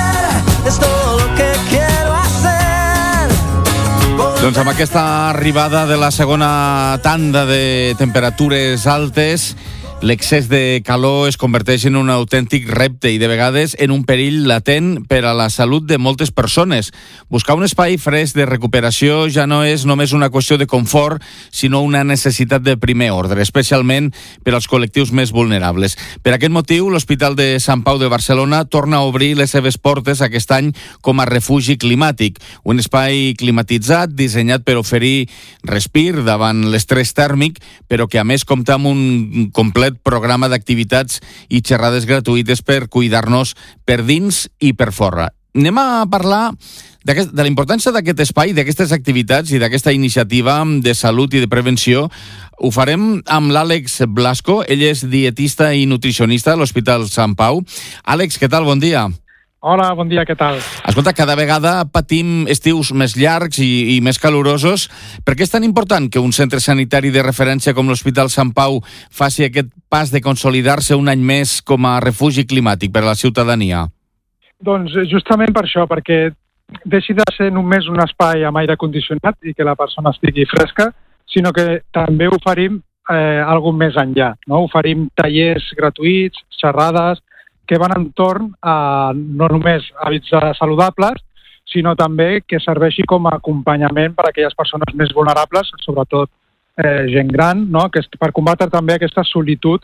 ver es todo lo que quiero hacer. Doncs amb aquesta arribada de la segona tanda de temperatures altes, l'excés de calor es converteix en un autèntic repte i de vegades en un perill latent per a la salut de moltes persones. Buscar un espai fresc de recuperació ja no és només una qüestió de confort, sinó una necessitat de primer ordre, especialment per als col·lectius més vulnerables. Per aquest motiu, l'Hospital de Sant Pau de Barcelona torna a obrir les seves portes aquest any com a refugi climàtic, un espai climatitzat dissenyat per oferir respir davant l'estrès tèrmic, però que a més compta amb un complet programa d'activitats i xerrades gratuïtes per cuidar-nos per dins i per fora. Anem a parlar de la importància d'aquest espai, d'aquestes activitats i d'aquesta iniciativa de salut i de prevenció. Ho farem amb l'Àlex Blasco, ell és dietista i nutricionista a l'Hospital Sant Pau. Àlex, què tal? Bon dia. Hola, bon dia, què tal? Escolta, cada vegada patim estius més llargs i més calorosos. Per què és tan important que un centre sanitari de referència com l'Hospital Sant Pau faci aquest pas de consolidar-se un any més com a refugi climàtic per a la ciutadania? Doncs justament per això, perquè deixi de ser només un espai amb aire condicionat i que la persona estigui fresca, sinó que també oferim alguna més enllà, no? Oferim tallers gratuïts, xerrades, que van entorn a no només hàbits saludables, sinó també que serveixi com a acompanyament per a aquelles persones més vulnerables, sobretot gent gran, no? Que per combatre també aquesta solitud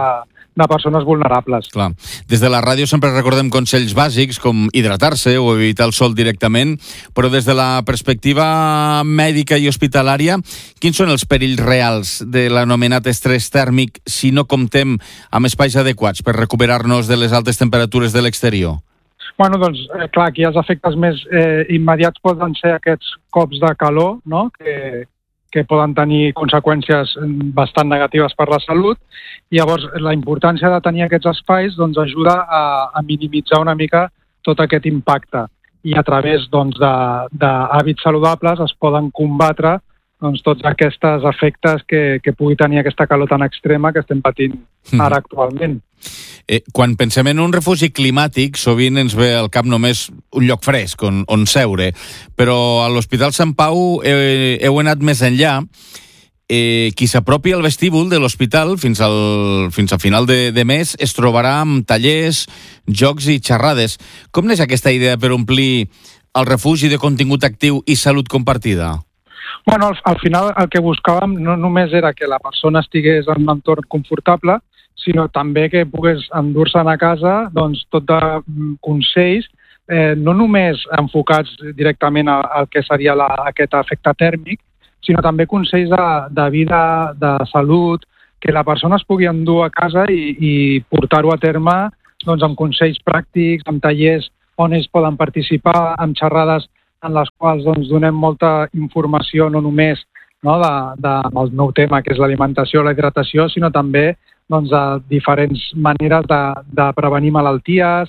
de persones vulnerables. Clar. Des de la ràdio sempre recordem consells bàsics com hidratar-se o evitar el sol directament, però des de la perspectiva mèdica i hospitalària, quins són els perills reals de l'anomenat estrès tèrmic si no comptem amb espais adequats per recuperar-nos de les altes temperatures de l'exterior? Bueno, doncs, clar, aquí els efectes més immediats poden ser aquests cops de calor, no?, que poden tenir conseqüències bastant negatives per la salut. I llavors, la importància de tenir aquests espais doncs, ajuda a minimitzar una mica tot aquest impacte. I a través doncs, d'hàbits saludables es poden combatre doncs, tots aquests efectes que pugui tenir aquesta calor tan extrema que estem patint ara actualment. Quan pensem en un refugi climàtic, sovint ens ve al cap només un lloc fresc on seure, però a l'Hospital Sant Pau heu anat més enllà. Qui s'apropi al vestíbul de l'hospital fins a final de mes es trobarà amb tallers, jocs i xerrades. Com neix aquesta idea per omplir el refugi de contingut actiu i salut compartida? Bueno, al final el que buscàvem no només era que la persona estigués en un entorn confortable, sinó també que pogués endur-se'n a casa doncs, tot de consells, no només enfocats directament al que seria aquest efecte tèrmic, sinó també consells de vida, de salut, que la persona es pugui endur a casa i portar-ho a terme doncs, amb consells pràctics, amb tallers on ells poden participar, amb xerrades en les quals doncs, donem molta informació, no només del meu tema, que és l'alimentació o la hidratació, sinó també doncs, de diferents maneres de prevenir malalties.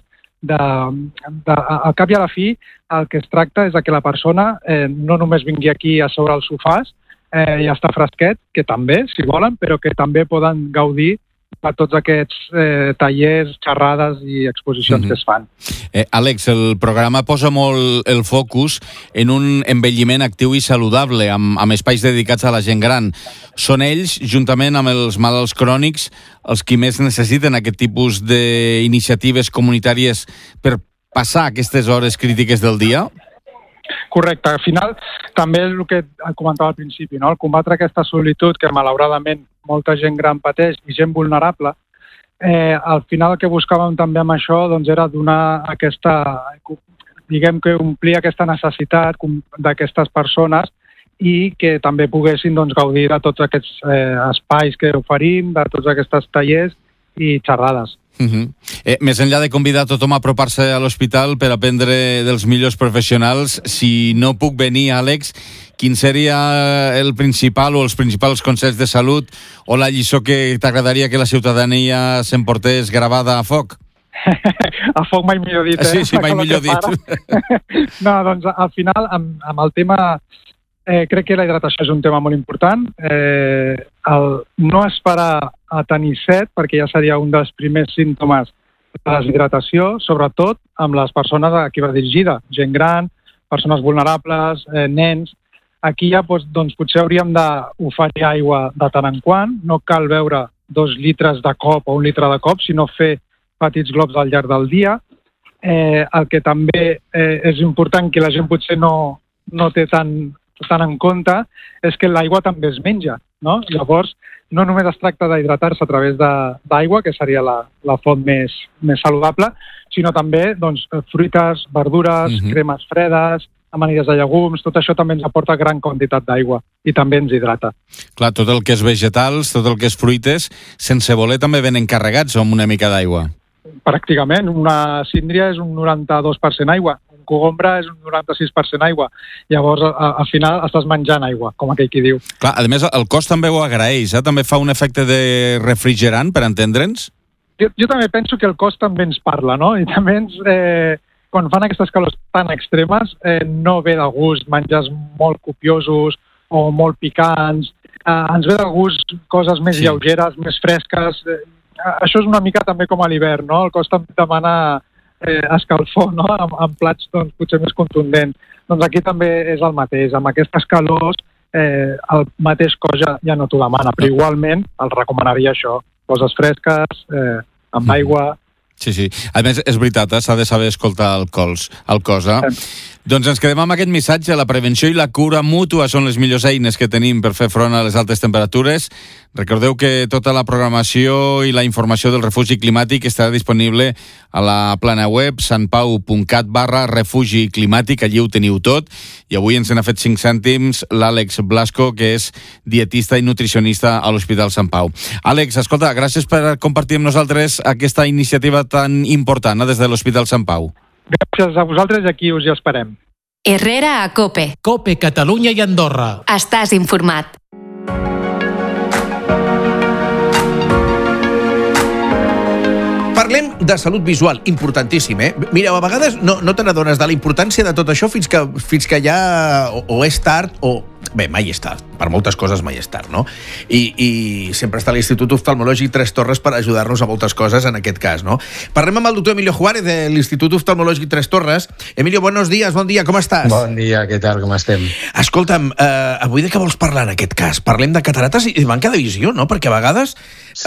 Al cap i a la fi, el que es tracta és que la persona no només vingui aquí a seure als sofàs i estar fresquet, que també, si volen, però que també poden gaudir de tots aquests tallers, xerrades i exposicions que es fan. Àlex, el programa posa molt el focus en un envelliment actiu i saludable, amb espais dedicats a la gent gran. Són ells, juntament amb els malalts crònics, els qui més necessiten aquest tipus d'iniciatives comunitàries per passar aquestes hores crítiques del dia? Correcte. Al final, també és el que comentava al principi, no? El combatre aquesta solitud que malauradament molta gent gran pateix i gent vulnerable. Al final el que buscàvem també amb això doncs, era donar diguem que omplir aquesta necessitat d'aquestes persones i que també poguessin doncs, gaudir de tots aquests espais que oferim, de tots aquests tallers i xerrades. Més enllà de convidar tothom a apropar-se a l'hospital per aprendre dels millors professionals, si no puc venir, Àlex, quin seria el principal o els principals consells de salut o la lliçó que t'agradaria que la ciutadania s'emportés gravada a foc? A foc mai millor dit, Sí, mai millor dit. No, doncs al final, amb el tema, crec que la hidratació és un tema molt important. No esperar a tenir set, perquè ja seria un dels primers símptomes de la deshidratació, sobretot amb les persones a qui va dirigida, gent gran, persones vulnerables, nens. Aquí ja doncs, potser hauríem d'oferir aigua de tant en quant, no cal beure 2 litres de cop o 1 litre de cop, sinó fer petits globs al llarg del dia. El que també és important, que la gent potser no té tant en compte, és que l'aigua també es menja, no? Llavors, no només es tracta d'hidratar-se a través d'aigua, que seria la font més saludable, sinó també doncs, fruites, verdures, cremes fredes, amanides de llegums, tot això també ens aporta gran quantitat d'aigua i també ens hidrata. Clar, tot el que és vegetals, tot el que és fruites, sense voler també venen carregats amb una mica d'aigua. Pràcticament, una síndria és un 92% aigua, un cogombre és un 96% aigua. Llavors, al final, estàs menjant aigua, com aquell qui diu. Clar, a més, el cos també ho agraeix, també fa un efecte de refrigerant, per entendre'ns? Jo també penso que el cos també ens parla, no? I també quan fan aquestes calors tan extremes, no ve de gust menjars molt copiosos o molt picants. Ens ve de gust coses més lleugeres, més fresques. Això és una mica també com a l'hivern, no? El cos també demana escalfor, no? Amb plats doncs, potser més contundents. Doncs aquí també és el mateix. Amb aquestes calors el mateix cos ja no t'ho demana, però igualment el recomanaria això. Coses fresques, amb aigua. Sí. A més, és veritat, s'ha de saber escoltar el cos. Doncs ens quedem amb aquest missatge. La prevenció i la cura mútua són les millors eines que tenim per fer front a les altes temperatures. Recordeu que tota la programació i la informació del refugi climàtic estarà disponible a la plana web santpau.cat/refugi climàtic. Allí ho teniu tot. I avui ens n'ha fet 5 cèntims l'Àlex Blasco, que és dietista i nutricionista a l'Hospital Sant Pau. Àlex, escolta, gràcies per compartir amb nosaltres aquesta iniciativa tan important des de l'Hospital Sant Pau. Gràcies a vosaltres, aquí us hi esperem. Herrera a COPE. COPE, Catalunya i Andorra. Estàs informat. Parlem de salut visual, importantíssim, eh? Mira, a vegades no te n'adones de la importància de tot això fins que ja o és tard o... Bé, mai és tard. Per moltes coses mai és tard, no? I sempre està l'Institut Oftalmològic Tres Torres per ajudar-nos a moltes coses en aquest cas, no? Parlem amb el doctor Emilio Juárez de l'Institut Oftalmològic Tres Torres. Emilio, buenos días, bon dia, com estàs? Bon dia, què tal, com estem? Escolta'm, avui de què vols parlar en aquest cas? Parlem de catarates i manca de visió, no? Perquè a vegades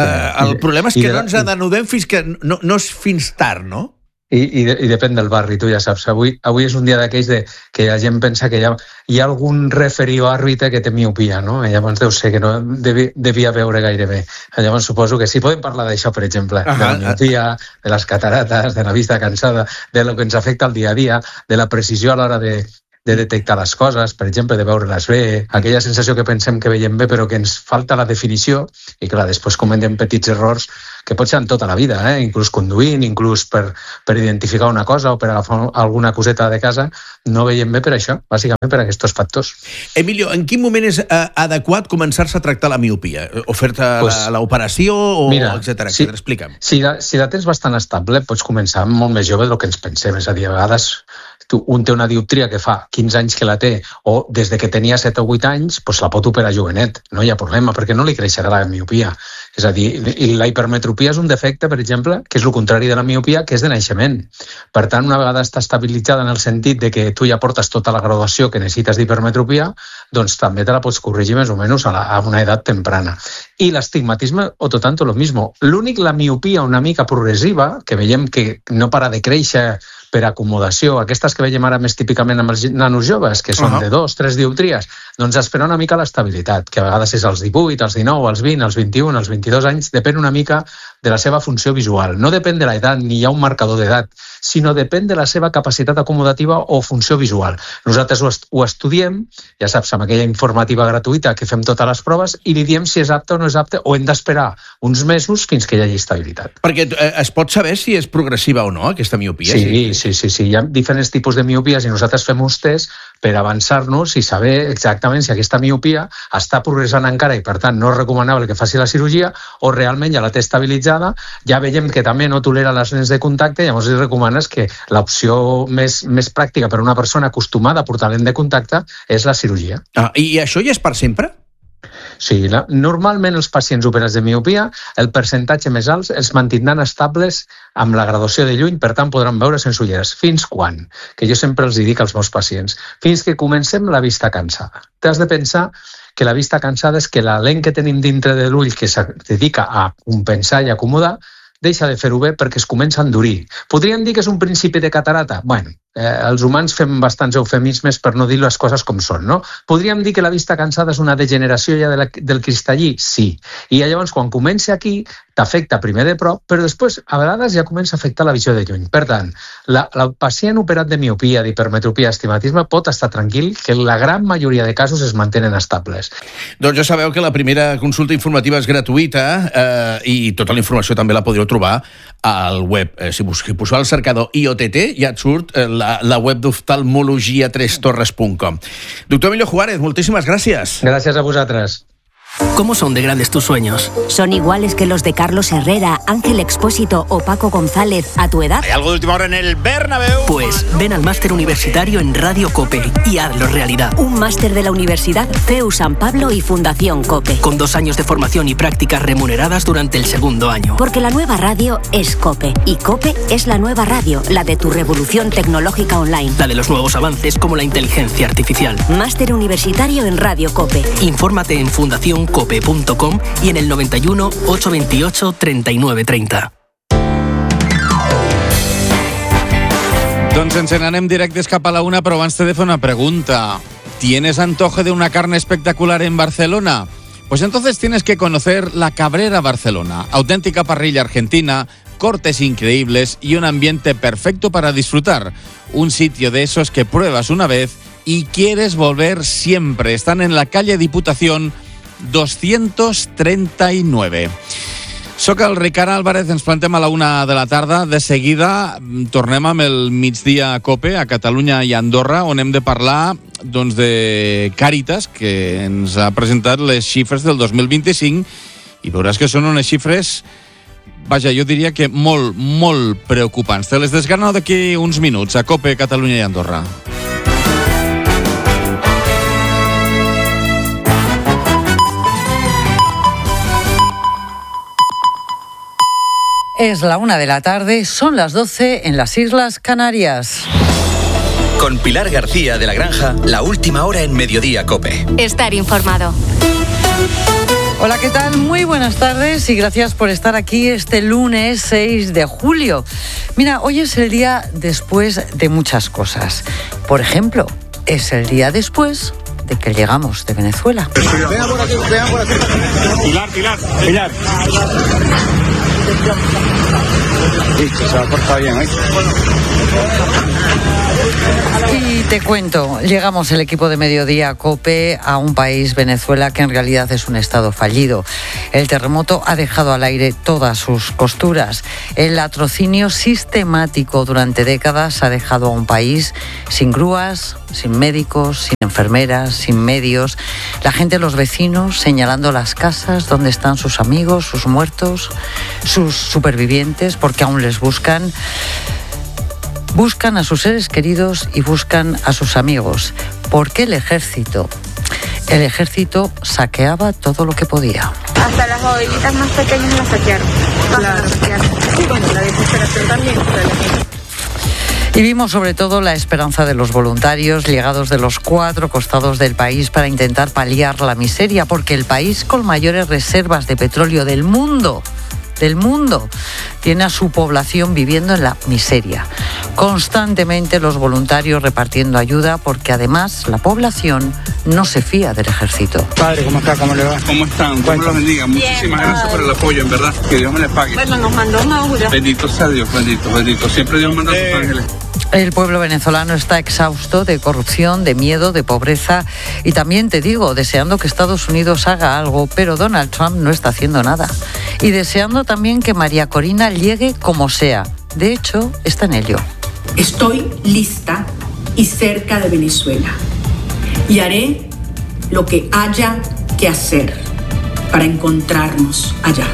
el problema és que no ens n'adonem fins que no és fins tard, no? I depèn del barri, tu ja saps. Avui és un dia d'aquells que la gent pensa que hi ha algun referí o àrbitre que té miopia, no? I llavors deu ser que no devia veure gaire bé. Llavors suposo que sí, podem parlar d'això, per exemple, de la miopia, de les catarates, de la vista cansada, de lo que ens afecta al dia a dia, de la precisió a l'hora de detectar les coses, per exemple, de veure-les bé, aquella sensació que pensem que veiem bé però que ens falta la definició, i clar, després cometem petits errors que pot ser en tota la vida, inclús conduint, inclús per identificar una cosa o per agafar alguna coseta de casa, no veiem bé per això, bàsicament per aquests factors. Emilio, en quin moment és adequat començar-se a tractar la miopia? Fer-te l'operació, etcètera? Explica'm. Si la tens bastant estable, pots començar molt més jove del que ens pensem, és a dir, a vegades un té una dioptria que fa 15 anys que la té o des de que tenia 7 o 8 anys, doncs la pot operar jovenet, no hi ha problema, perquè no li creixerà la miopia. És a dir, la hipermetropia és un defecte, per exemple, que és el contrari de la miopia, que és de naixement. Per tant, una vegada està estabilitzada en el sentit de que tu ja portes tota la graduació que necessites d'hipermetropia, doncs també te la pots corregir més o menys a una edat temprana. I l'estigmatisme, o tanto lo mismo. L'únic, la miopia una mica progressiva, que veiem que no para de créixer per acomodació, aquestes que veiem ara més típicament amb els nanos joves, que són de 2, 3 dioptries, doncs espera una mica l'estabilitat, que a vegades és als 18, als 19, als 20, als 21, als 22 anys, depèn una mica de la seva funció visual. No depèn de l'edat, ni hi ha un marcador d'edat, sinó depèn de la seva capacitat acomodativa o funció visual. Nosaltres ho estudiem, ja saps, amb aquella informativa gratuïta que fem totes les proves, i li diem si és apte o no és apte, o hem d'esperar uns mesos fins que hi hagi estabilitat. Perquè es pot saber si és progressiva o no, aquesta miopia? Sí. Hi ha diferents tipus de miopies i nosaltres fem uns tests per avançar-nos i saber exactament si aquesta miopia està progressant encara i, per tant, no és recomanable que faci la cirurgia o realment ja la té estabilitzada, ja veiem que també no tolera les lents de contacte, llavors li recomanes que l'opció més pràctica per a una persona acostumada a portar lent de contacte és la cirurgia. I això ja és per sempre? Sí, normalment els pacients operats de miopia, el percentatge més alt els mantindran estables amb la graduació de lluny, per tant podran veure sense ulleres. Fins quan? Que jo sempre els dic als meus pacients. Fins que comencem la vista cansada. T'has de pensar que la vista cansada és que la lent que tenim dintre de l'ull que es dedica a compensar i acomodar deixa de fer-ho bé perquè es comença a endurir. Podríem dir que és un principi de catarata? Bueno, els humans fem bastants eufemismes per no dir les coses com són, no? Podríem dir que la vista cansada és una degeneració ja del cristallí? Sí. I llavors, quan comença aquí, t'afecta primer de prop, però després, a vegades, ja comença a afectar la visió de lluny. Per tant, el pacient operat de miopia, d'hipermetropia, astigmatisme, pot estar tranquil que la gran majoria de casos es mantenen estables. Doncs ja sabeu que la primera consulta informativa és gratuïta i tota la informació també la podreu trobar al web. Si poseu al cercador IOTT, ja et surt la web d'oftalmologia3torres.com. Doctor Emilio Juárez, moltíssimas gracias. Gracias a vosaltres. ¿Cómo son de grandes tus sueños? ¿Son iguales que los de Carlos Herrera, Ángel Expósito o Paco González a tu edad? ¿Hay algo de última hora en el Bernabéu? Pues ven al máster universitario en Radio COPE y hazlo realidad. Un máster de la Universidad CEU San Pablo y Fundación COPE. Con 2 años de formación y prácticas remuneradas durante el 2º año. Porque la nueva radio es COPE. Y COPE es la nueva radio, la de tu revolución tecnológica online. La de los nuevos avances como la inteligencia artificial. Máster universitario en Radio COPE. Infórmate en fundacioncope.com y en el 91 828 3930. Doncs ens n'anem directes cap a la una, però abans t'he de fer una pregunta. ¿Tienes antojo de una carne espectacular en Barcelona? Pues entonces tienes que conocer la Cabrera Barcelona. Auténtica parrilla argentina, cortes increíbles y un ambiente perfecto para disfrutar. Un sitio de esos que pruebas una vez y quieres volver siempre. Están en la calle Diputación 239. Soc el Ricard Álvarez, ens plantem a la 1 de la tarda. De seguida tornem amb el migdia a COPE, a Catalunya i a Andorra, on hem de parlar doncs, de Càritas, que ens ha presentat les xifres del 2025, i veuràs que són unes xifres, vaja, jo diria que molt, molt preocupants. Te les desgrano d'aquí uns minuts a COPE, Catalunya i Andorra. Es la 1 de la tarde, son las 12 en las Islas Canarias. Con Pilar García de la Granja, la última hora en Mediodía COPE. Estar informado. Hola, ¿qué tal? Muy buenas tardes y gracias por estar aquí este lunes 6 de julio. Mira, hoy es el día después de muchas cosas. Por ejemplo, es el día después de que llegamos de Venezuela. Venga por aquí, venga por aquí. Pilar. Listo, se ha cortado bien, ¿eh? Y te cuento, llegamos el equipo de Mediodía COPE a un país, Venezuela, que en realidad es un estado fallido. El terremoto ha dejado al aire todas sus costuras. El latrocinio sistemático durante décadas ha dejado a un país sin grúas, sin médicos, sin enfermeras, sin medios. La gente, los vecinos, señalando las casas donde están sus amigos, sus muertos, sus supervivientes, porque aún les buscan. Buscan a sus seres queridos y buscan a sus amigos. ¿Por qué el ejército? El ejército saqueaba todo lo que podía. Hasta las bodeguitas más pequeñas las saquearon. Claro. Sí, bueno, la desesperación también. Y vimos sobre todo la esperanza de los voluntarios llegados de los 4 costados del país para intentar paliar la miseria, porque el país con mayores reservas de petróleo del mundo tiene a su población viviendo en la miseria. Constantemente los voluntarios repartiendo ayuda, porque además la población no se fía del ejército. Padre, ¿cómo está? ¿Cómo le va? ¿Cómo están? Dios los bendiga. Muchísimas gracias por el apoyo, en verdad. Que Dios me les pague. Bueno, nos mandó una aura. Bendito sea Dios, bendito. Siempre Dios manda a sus ángeles. El pueblo venezolano está exhausto de corrupción, de miedo, de pobreza y también, te digo, deseando que Estados Unidos haga algo, pero Donald Trump no está haciendo nada. Y deseando también que María Corina llegue como sea. De hecho, está en ello. Estoy lista y cerca de Venezuela y haré lo que haya que hacer para encontrarnos allá.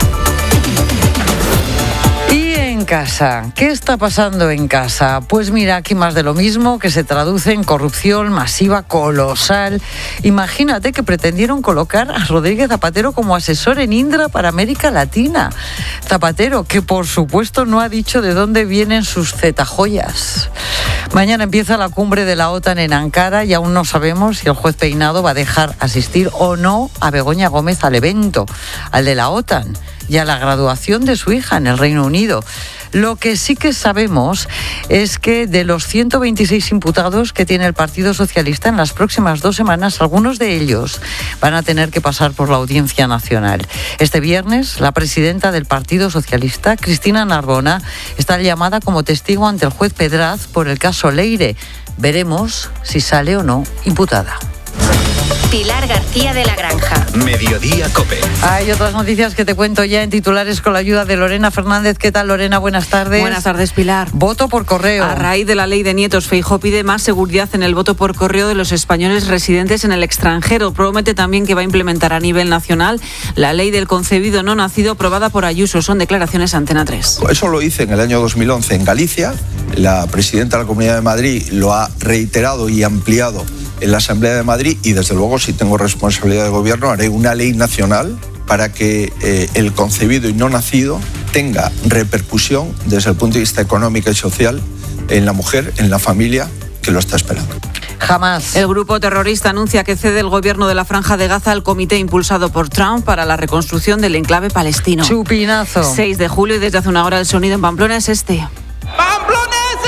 En casa. ¿Qué está pasando en casa? Pues mira, aquí más de lo mismo, que se traduce en corrupción masiva colosal. Imagínate que pretendieron colocar a Rodríguez Zapatero como asesor en Indra para América Latina. Zapatero, que por supuesto no ha dicho de dónde vienen sus zetajoyas. Mañana empieza la cumbre de la OTAN en Ankara y aún no sabemos si el juez Peinado va a dejar asistir o no a Begoña Gómez al evento, al de la OTAN, y a la graduación de su hija en el Reino Unido. Lo que sí que sabemos es que de los 126 imputados que tiene el Partido Socialista, en las próximas 2 semanas, algunos de ellos van a tener que pasar por la Audiencia Nacional. Este viernes, la presidenta del Partido Socialista, Cristina Narbona, está llamada como testigo ante el juez Pedraz por el caso Leire. Veremos si sale o no imputada. Pilar García de la Granja. Mediodía COPE. Hay otras noticias que te cuento ya en titulares con la ayuda de Lorena Fernández. ¿Qué tal, Lorena? Buenas tardes. Buenas tardes, Pilar. Voto por correo. A raíz de la ley de nietos, Feijóo pide más seguridad en el voto por correo de los españoles residentes en el extranjero. Promete también que va a implementar a nivel nacional la ley del concebido no nacido aprobada por Ayuso. Son declaraciones a Antena 3. Eso lo hice en el año 2011 en Galicia. La presidenta de la Comunidad de Madrid lo ha reiterado y ampliado en la Asamblea de Madrid, y desde luego, si tengo responsabilidad de gobierno, haré una ley nacional para que el concebido y no nacido tenga repercusión desde el punto de vista económico y social en la mujer, en la familia que lo está esperando. Jamás. El grupo terrorista anuncia que cede el gobierno de la Franja de Gaza al comité impulsado por Trump para la reconstrucción del enclave palestino. Chupinazo. 6 de julio y desde hace una hora el sonido en Pamplona es este. ¡Pamploneses!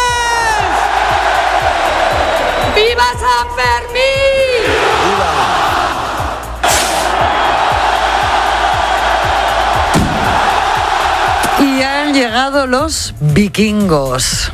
¡Viva San Fermín! Y han llegado los vikingos.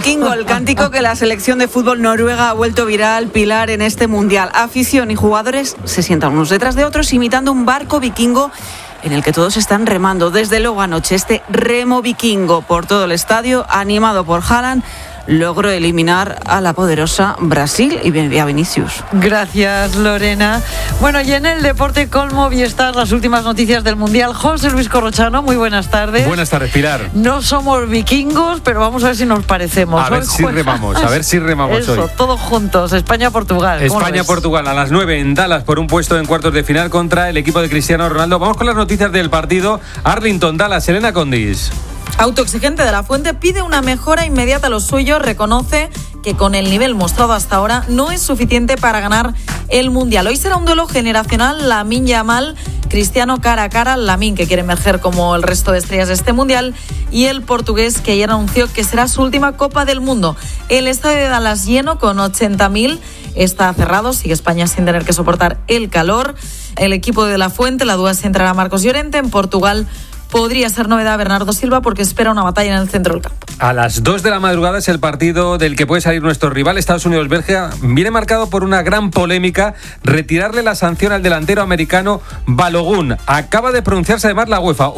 Vikingo, el cántico que la selección de fútbol noruega ha vuelto viral, Pilar, en este mundial. Afición y jugadores se sientan unos detrás de otros imitando un barco vikingo en el que todos están remando. Desde luego anoche este remo vikingo por todo el estadio, animado por Haaland, logró eliminar a la poderosa Brasil y a Vinicius. Gracias, Lorena. Bueno, y en el deporte con Movistar, las últimas noticias del Mundial. José Luis Corrochano, muy buenas tardes. Buenas tardes, Pilar. No somos vikingos, pero vamos a ver si nos parecemos. A ver si remamos Eso, hoy. Todos juntos, España-Portugal. España-Portugal a las 9 en Dallas por un puesto en cuartos de final contra el equipo de Cristiano Ronaldo. Vamos con las noticias del partido. Arlington, Dallas, Elena Condis. Autoexigente de la Fuente pide una mejora inmediata a los suyos, reconoce que con el nivel mostrado hasta ahora no es suficiente para ganar el Mundial. Hoy será un duelo generacional, Lamine Yamal, Cristiano cara a cara, Lamine que quiere emerger como el resto de estrellas de este Mundial y el portugués que ayer anunció que será su última Copa del Mundo. El estadio de Dallas lleno con 80.000, está cerrado, sigue España sin tener que soportar el calor. El equipo de la Fuente, la duda si entrará Marcos Llorente. En Portugal podría ser novedad Bernardo Silva porque espera una batalla en el centro del campo. A las 2 de la madrugada es el partido del que puede salir nuestro rival, Estados Unidos-Bélgica. Viene marcado por una gran polémica, retirarle la sanción al delantero americano Balogun. Acaba de pronunciarse además la UEFA.